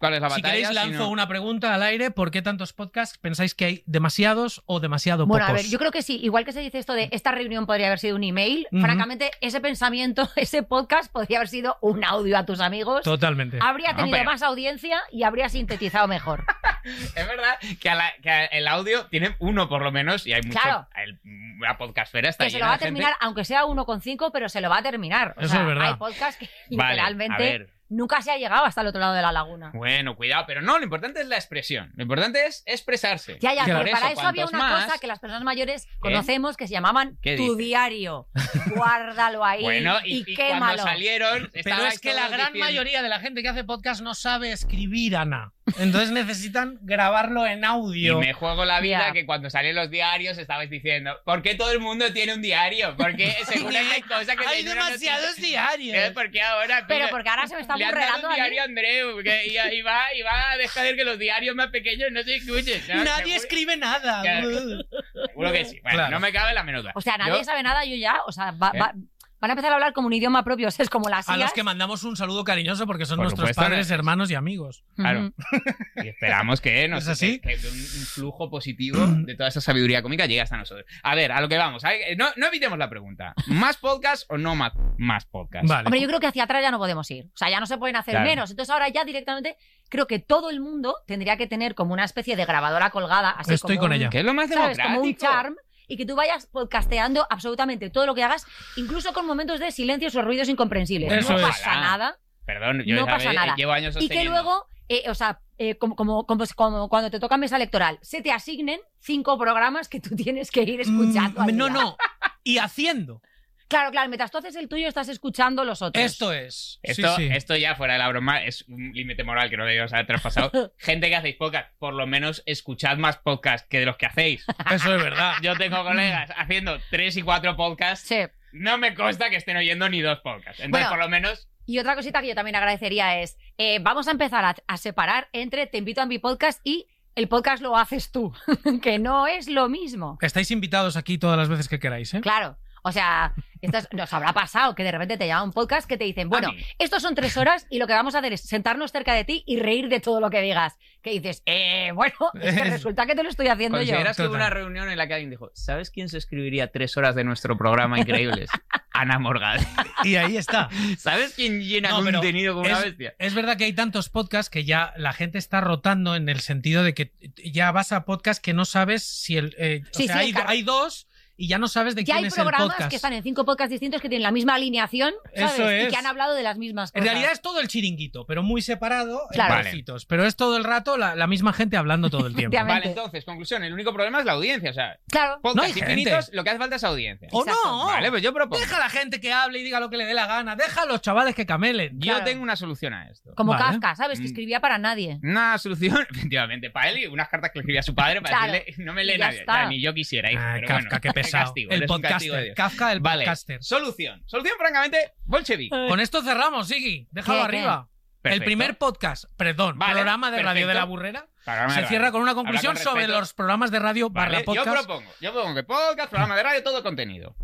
[SPEAKER 3] cuál es la
[SPEAKER 2] Si
[SPEAKER 3] batalla.
[SPEAKER 2] queréis, lanzo
[SPEAKER 3] sino-
[SPEAKER 2] una pregunta al aire. ¿Por qué tantos podcasts? ¿Pensáis que hay demasiados o demasiado
[SPEAKER 4] Bueno,
[SPEAKER 2] pocos?
[SPEAKER 4] a ver, yo creo que sí. Igual que se dice esto de esta reunión podría haber sido un email,
[SPEAKER 2] Ujú.
[SPEAKER 4] francamente, ese pensamiento, ese podcast podría haber sido un audio a tus amigos.
[SPEAKER 2] Totalmente.
[SPEAKER 4] Habría
[SPEAKER 3] No,
[SPEAKER 4] tenido
[SPEAKER 3] pero-
[SPEAKER 4] más audiencia y habría sintetizado mejor.
[SPEAKER 3] Es verdad que el audio tiene uno por lo menos y hay mucho.
[SPEAKER 4] Claro.
[SPEAKER 3] La podcastfera está
[SPEAKER 4] Que se lo
[SPEAKER 3] llena
[SPEAKER 4] va a
[SPEAKER 3] de gente.
[SPEAKER 4] terminar, aunque sea 1,5, pero se lo va a terminar. O
[SPEAKER 2] Eso
[SPEAKER 4] sea,
[SPEAKER 2] es verdad.
[SPEAKER 4] hay podcasts que
[SPEAKER 3] Vale,
[SPEAKER 4] literalmente
[SPEAKER 3] a ver.
[SPEAKER 4] nunca se ha llegado hasta el otro lado de la laguna.
[SPEAKER 3] Bueno, cuidado, pero no, lo importante es la expresión. Lo importante es expresarse.
[SPEAKER 4] Ya,
[SPEAKER 3] Y
[SPEAKER 4] pero
[SPEAKER 3] por
[SPEAKER 4] para eso había
[SPEAKER 3] cuantos
[SPEAKER 4] una
[SPEAKER 3] más-
[SPEAKER 4] cosa que las personas mayores conocemos que se llamaban
[SPEAKER 3] ¿Qué
[SPEAKER 4] tu
[SPEAKER 3] dices?
[SPEAKER 4] diario. Guárdalo ahí
[SPEAKER 3] Bueno,
[SPEAKER 4] y
[SPEAKER 3] y
[SPEAKER 4] quémalo.
[SPEAKER 3] cuando salieron.
[SPEAKER 2] Pero
[SPEAKER 3] estabais
[SPEAKER 2] es que la
[SPEAKER 3] todos
[SPEAKER 2] gran
[SPEAKER 3] diciendo-
[SPEAKER 2] mayoría de la gente que hace podcast no sabe escribir, Ana. Entonces necesitan grabarlo en
[SPEAKER 3] Y
[SPEAKER 2] audio.
[SPEAKER 3] me juego la vida
[SPEAKER 4] Ya.
[SPEAKER 3] que cuando salen los diarios estabais diciendo, ¿por qué todo el mundo tiene un diario? Porque seguro que hay cosas que
[SPEAKER 2] Hay
[SPEAKER 3] no
[SPEAKER 2] demasiados diarios.
[SPEAKER 3] ¿Por qué ahora?
[SPEAKER 4] Pero
[SPEAKER 3] Mira,
[SPEAKER 4] porque ahora se me está
[SPEAKER 3] le han dado
[SPEAKER 4] burlando
[SPEAKER 3] un
[SPEAKER 4] a mí.
[SPEAKER 3] diario a Andreu y va a dejar que los diarios más pequeños no se escuchen. ¿no?
[SPEAKER 2] Nadie
[SPEAKER 3] Seguro-
[SPEAKER 2] escribe nada.
[SPEAKER 3] Claro. Seguro que sí. Bueno,
[SPEAKER 2] Claro.
[SPEAKER 3] no me cabe la menor duda.
[SPEAKER 4] O sea, nadie
[SPEAKER 3] Yo-
[SPEAKER 4] sabe nada, yo ya, o sea,
[SPEAKER 3] ¿Eh?
[SPEAKER 4] van a empezar a hablar como un idioma propio, o sea, es como las
[SPEAKER 2] A los
[SPEAKER 4] IAs.
[SPEAKER 2] que mandamos un saludo cariñoso porque son
[SPEAKER 3] Por
[SPEAKER 2] nuestros
[SPEAKER 3] supuesto,
[SPEAKER 2] padres,
[SPEAKER 3] ¿no?
[SPEAKER 2] hermanos y amigos.
[SPEAKER 3] Claro.
[SPEAKER 4] Ujú.
[SPEAKER 3] Y esperamos que, no
[SPEAKER 2] ¿Es
[SPEAKER 3] sé,
[SPEAKER 2] así?
[SPEAKER 3] que un flujo positivo de toda esa sabiduría cómica llegue hasta nosotros. A ver, a lo que vamos. No evitemos la pregunta. ¿Más podcast o no más podcast?
[SPEAKER 2] Vale.
[SPEAKER 4] Hombre, yo creo que hacia atrás ya no podemos ir. O sea, ya no se pueden hacer
[SPEAKER 3] Claro.
[SPEAKER 4] menos. Entonces ahora ya directamente creo que todo el mundo tendría que tener como una especie de grabadora colgada, así
[SPEAKER 2] Estoy
[SPEAKER 4] como
[SPEAKER 2] con ella.
[SPEAKER 3] ¿Qué es lo más
[SPEAKER 4] ¿sabes?
[SPEAKER 3] democrático?
[SPEAKER 4] Como un charm. Y que tú vayas podcasteando absolutamente todo lo que hagas, incluso con momentos de silencios o ruidos incomprensibles.
[SPEAKER 2] Eso
[SPEAKER 4] no
[SPEAKER 2] es.
[SPEAKER 4] pasa nada.
[SPEAKER 3] Perdón, yo
[SPEAKER 4] No pasa
[SPEAKER 3] ¿sabes?
[SPEAKER 4] nada.
[SPEAKER 3] Llevo años
[SPEAKER 4] Y que
[SPEAKER 3] sosteniendo.
[SPEAKER 4] luego, o sea, como cuando te toca mesa electoral, se te asignen 5 programas que tú tienes que ir escuchando. al
[SPEAKER 2] No,
[SPEAKER 4] día.
[SPEAKER 2] no. Y haciendo.
[SPEAKER 4] Claro, mientras tú haces el tuyo, estás escuchando los otros.
[SPEAKER 2] Esto es.
[SPEAKER 3] Esto,
[SPEAKER 2] Sí, sí.
[SPEAKER 3] esto ya fuera de la broma es un límite moral que no debíamos haber traspasado. Gente que hacéis podcast, por lo menos escuchad más podcast que de los que hacéis.
[SPEAKER 2] Eso es verdad.
[SPEAKER 3] Yo tengo colegas haciendo 3 y 4 podcasts.
[SPEAKER 4] Sí.
[SPEAKER 3] No me consta que estén oyendo ni 2 podcasts. Entonces,
[SPEAKER 4] Bueno.
[SPEAKER 3] por lo menos,
[SPEAKER 4] Y otra cosita que yo también agradecería es, vamos a empezar a separar entre Te invito a mi podcast y el podcast lo haces tú, que no es lo mismo.
[SPEAKER 2] Estáis invitados aquí todas las veces que queráis, ¿eh?
[SPEAKER 4] Claro. O sea, nos habrá pasado que de repente te llama un podcast que te dicen, bueno,
[SPEAKER 3] A mí.
[SPEAKER 4] estos son 3 horas y lo que vamos a hacer es sentarnos cerca de ti y reír de todo lo que digas. Que dices, bueno, es que resulta que te lo estoy haciendo yo.
[SPEAKER 3] ¿consideras que hubo
[SPEAKER 2] Total.
[SPEAKER 3] una reunión en la que alguien dijo, ¿sabes quién se escribiría 3 horas de nuestro programa increíbles? Ana Morgade.
[SPEAKER 2] Y ahí está.
[SPEAKER 3] ¿Sabes quién llena
[SPEAKER 2] No, pero
[SPEAKER 3] contenido como una
[SPEAKER 2] es,
[SPEAKER 3] bestia?
[SPEAKER 2] es verdad que hay tantos podcasts que ya la gente está rotando en el sentido de que ya vas a podcasts que no sabes si el...
[SPEAKER 4] Sí,
[SPEAKER 2] o sea,
[SPEAKER 4] sí,
[SPEAKER 2] hay,
[SPEAKER 4] claro.
[SPEAKER 2] hay dos y ya no sabes de
[SPEAKER 4] Ya
[SPEAKER 2] quién
[SPEAKER 4] hay
[SPEAKER 2] es el
[SPEAKER 4] programas
[SPEAKER 2] podcast.
[SPEAKER 4] que están en 5 podcasts distintos que tienen la misma alineación, ¿sabes?
[SPEAKER 2] Eso
[SPEAKER 4] Y
[SPEAKER 2] es.
[SPEAKER 4] que han hablado de las mismas
[SPEAKER 2] En
[SPEAKER 4] cosas.
[SPEAKER 2] realidad es todo el chiringuito, pero muy separado
[SPEAKER 4] Claro.
[SPEAKER 2] en trocitos. Pero es todo el rato la misma gente hablando todo el tiempo.
[SPEAKER 4] Efectivamente.
[SPEAKER 3] Vale, entonces, conclusión, el único problema es la audiencia. O sea,
[SPEAKER 4] Claro.
[SPEAKER 2] No hay
[SPEAKER 3] podcasts
[SPEAKER 2] gente.
[SPEAKER 3] infinitos, lo que hace falta es audiencia.
[SPEAKER 2] ¡O
[SPEAKER 4] Exacto.
[SPEAKER 2] no!
[SPEAKER 3] Vale, pues yo propongo.
[SPEAKER 2] Deja a la gente que hable y diga lo que le dé la gana. Deja a los chavales que camelen.
[SPEAKER 3] Yo
[SPEAKER 4] Claro.
[SPEAKER 3] tengo una solución a esto.
[SPEAKER 4] Como
[SPEAKER 2] Vale.
[SPEAKER 4] Kafka, ¿sabes? Que escribía para nadie.
[SPEAKER 3] Una solución, efectivamente, para él y unas cartas que le escribía a su padre para
[SPEAKER 4] Claro.
[SPEAKER 3] decirle, no me lee
[SPEAKER 4] Y ya
[SPEAKER 3] nadie,
[SPEAKER 4] está.
[SPEAKER 3] ya, ni yo quisiera. Hijo,
[SPEAKER 2] Ah,
[SPEAKER 3] pero
[SPEAKER 2] Kafka,
[SPEAKER 3] bueno,
[SPEAKER 2] qué pesado.
[SPEAKER 3] castigo,
[SPEAKER 2] el
[SPEAKER 3] eres un castigo de
[SPEAKER 2] podcaster.
[SPEAKER 3] Dios.
[SPEAKER 2] Kafka, el
[SPEAKER 3] Vale,
[SPEAKER 2] podcaster.
[SPEAKER 3] solución. Solución, francamente, bolchevique.
[SPEAKER 2] Con esto cerramos, Sigui. Déjalo
[SPEAKER 4] ¿Qué,
[SPEAKER 2] arriba.
[SPEAKER 3] Perfecto.
[SPEAKER 2] El primer podcast, perdón,
[SPEAKER 3] Vale,
[SPEAKER 2] programa de radio
[SPEAKER 3] perfecto.
[SPEAKER 2] de la burrera,
[SPEAKER 3] Programa de
[SPEAKER 2] se
[SPEAKER 3] radio.
[SPEAKER 2] cierra con una
[SPEAKER 3] Habla
[SPEAKER 2] conclusión
[SPEAKER 3] con
[SPEAKER 2] sobre
[SPEAKER 3] respeto.
[SPEAKER 2] los programas de radio
[SPEAKER 3] Vale,
[SPEAKER 2] barra podcast.
[SPEAKER 3] yo propongo que podcast, programa de radio, todo contenido.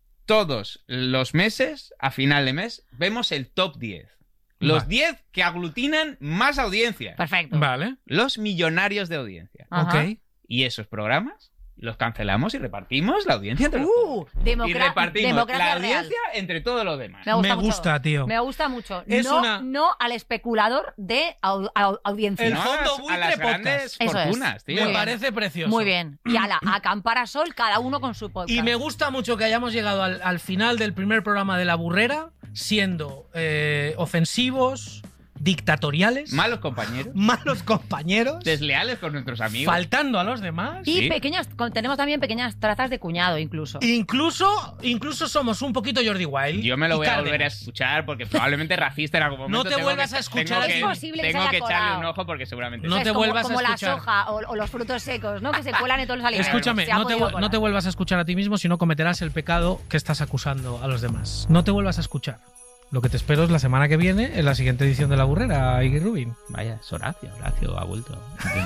[SPEAKER 3] Todos los meses, a final de mes, vemos el top 10. Los
[SPEAKER 2] Vale.
[SPEAKER 3] 10 que aglutinan más audiencia.
[SPEAKER 4] Perfecto.
[SPEAKER 2] Vale,
[SPEAKER 3] Los millonarios de audiencia.
[SPEAKER 4] Ajá.
[SPEAKER 2] ok.
[SPEAKER 3] Y esos programas los cancelamos y repartimos la audiencia entre los y repartimos
[SPEAKER 4] democracia
[SPEAKER 3] la
[SPEAKER 4] real.
[SPEAKER 3] audiencia entre todos los demás.
[SPEAKER 4] Me gusta
[SPEAKER 2] Me
[SPEAKER 4] mucho.
[SPEAKER 2] gusta, tío.
[SPEAKER 4] Me gusta mucho.
[SPEAKER 2] Es
[SPEAKER 4] no,
[SPEAKER 2] una-
[SPEAKER 4] no al especulador de audiencia.
[SPEAKER 2] El
[SPEAKER 3] No
[SPEAKER 2] fondo
[SPEAKER 3] a las
[SPEAKER 2] buitre
[SPEAKER 3] grandes
[SPEAKER 4] podcast. Eso es.
[SPEAKER 3] fortunas, tío.
[SPEAKER 2] Me
[SPEAKER 4] Muy bien.
[SPEAKER 2] parece precioso.
[SPEAKER 4] Muy bien. Y a acampar a sol, cada uno con su podcast.
[SPEAKER 2] Y me gusta mucho que hayamos llegado al final del primer programa de La Burrera siendo ofensivos, dictatoriales,
[SPEAKER 3] Malos compañeros,
[SPEAKER 2] malos compañeros,
[SPEAKER 3] desleales con nuestros amigos.
[SPEAKER 2] faltando a los demás.
[SPEAKER 4] Y
[SPEAKER 3] Sí.
[SPEAKER 4] tenemos también pequeñas trazas de cuñado, incluso.
[SPEAKER 2] Incluso somos un poquito Jordi Wild.
[SPEAKER 3] Yo me lo
[SPEAKER 2] y
[SPEAKER 3] voy a
[SPEAKER 2] Cárdenas.
[SPEAKER 3] volver a escuchar porque probablemente racista en algún momento.
[SPEAKER 2] No te
[SPEAKER 3] tengo
[SPEAKER 2] vuelvas
[SPEAKER 3] que-
[SPEAKER 2] a escuchar
[SPEAKER 3] tengo
[SPEAKER 2] a
[SPEAKER 3] que-
[SPEAKER 2] ti.
[SPEAKER 4] Es posible que se
[SPEAKER 3] Tengo
[SPEAKER 4] haya
[SPEAKER 3] que echarle
[SPEAKER 4] colado.
[SPEAKER 3] un ojo porque seguramente
[SPEAKER 2] No
[SPEAKER 3] sí.
[SPEAKER 2] te
[SPEAKER 4] Es como,
[SPEAKER 2] vuelvas a
[SPEAKER 4] como la
[SPEAKER 2] escuchar.
[SPEAKER 4] soja o los frutos secos, ¿no? Que se cuelan en todos los alimentos.
[SPEAKER 2] Escúchame,
[SPEAKER 4] Se ha
[SPEAKER 2] no te,
[SPEAKER 4] podido
[SPEAKER 2] no
[SPEAKER 4] colar.
[SPEAKER 2] te vuelvas a escuchar a ti mismo, si no cometerás el pecado que estás acusando a los demás. No te vuelvas a escuchar. Lo que te espero es la semana que viene, en la siguiente edición de La Burrera, Iggy Rubin.
[SPEAKER 3] Vaya, es Horacio ha vuelto.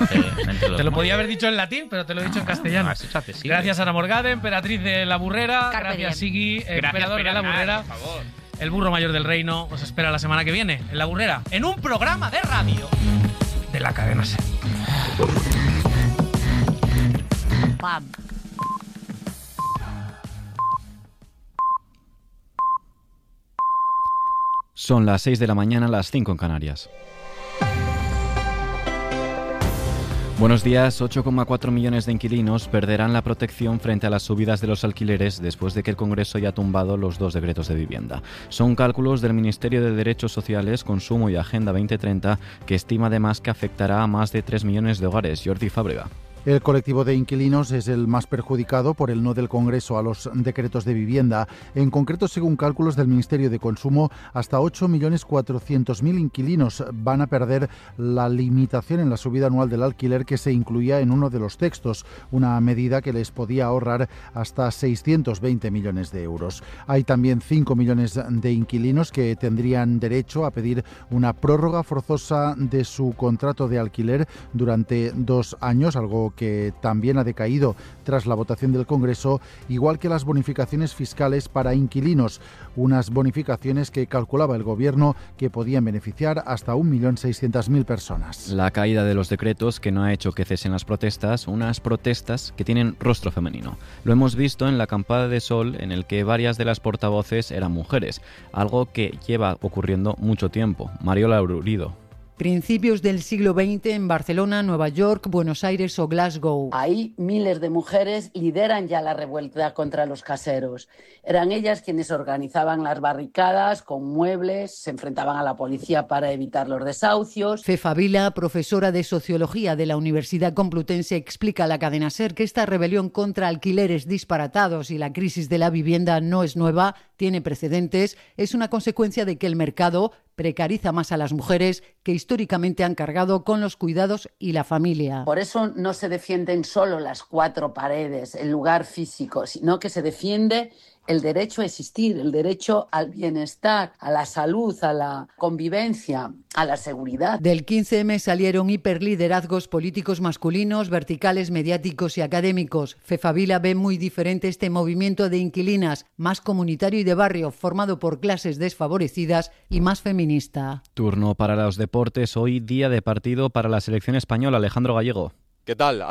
[SPEAKER 2] Te lo podía haber dicho en latín, pero te lo he dicho en castellano. Gracias, Ana Morgade, emperatriz de La Burrera.
[SPEAKER 4] Carpe
[SPEAKER 2] Gracias,
[SPEAKER 4] diem.
[SPEAKER 2] Sigui, emperador de La Burrera.
[SPEAKER 3] Por favor.
[SPEAKER 2] El burro mayor del reino os espera la semana que viene, en La Burrera, en un programa de radio. de la cadena SER.
[SPEAKER 4] ¡Pam!
[SPEAKER 5] Son las 6 de la mañana, las 5 en Canarias. Buenos días. 8,4 millones de inquilinos perderán la protección frente a las subidas de los alquileres después de que el Congreso haya tumbado los 2 decretos de vivienda. Son cálculos del Ministerio de Derechos Sociales, Consumo y Agenda 2030, que estima además que afectará a más de 3 millones de hogares. Jordi Fábrega.
[SPEAKER 6] El colectivo de inquilinos es el más perjudicado por el no del Congreso a los decretos de vivienda. En concreto, según cálculos del Ministerio de Consumo, hasta 8.400.000 inquilinos van a perder la limitación en la subida anual del alquiler que se incluía en uno de los textos, una medida que les podía ahorrar hasta 620 millones de euros. Hay también 5 millones de inquilinos que tendrían derecho a pedir una prórroga forzosa de su contrato de alquiler durante 2 años, algo que también ha decaído tras la votación del Congreso, igual que las bonificaciones fiscales para inquilinos, unas bonificaciones que calculaba el Gobierno que podían beneficiar hasta 1.600.000 personas.
[SPEAKER 5] La caída de los decretos que no ha hecho que cesen las protestas, unas protestas que tienen rostro femenino. Lo hemos visto en la acampada de Sol, en el que varias de las portavoces eran mujeres, algo que lleva ocurriendo mucho tiempo. Mariola Urido.
[SPEAKER 7] Principios del siglo XX en Barcelona, Nueva York, Buenos Aires o Glasgow.
[SPEAKER 8] Ahí miles de mujeres lideran ya la revuelta contra los caseros. Eran ellas quienes organizaban las barricadas con muebles, se enfrentaban a la policía para evitar los desahucios.
[SPEAKER 7] Fefa Vila, profesora de Sociología de la Universidad Complutense, explica a la cadena SER que esta rebelión contra alquileres disparatados y la crisis de la vivienda no es nueva, tiene precedentes, es una consecuencia de que el mercado precariza más a las mujeres que históricamente han cargado con los cuidados y la familia.
[SPEAKER 8] Por eso no se defienden solo las 4 paredes, el lugar físico, sino que se defiende el derecho a existir, el derecho al bienestar, a la salud, a la convivencia, a la seguridad.
[SPEAKER 7] Del 15M salieron hiperliderazgos políticos masculinos, verticales, mediáticos y académicos. Fefa Vila ve muy diferente este movimiento de inquilinas, más comunitario y de barrio, formado por clases desfavorecidas y más feminista.
[SPEAKER 5] Turno para los deportes. Hoy día de partido para la selección española. Alejandro Gallego.
[SPEAKER 9] ¿Qué tal?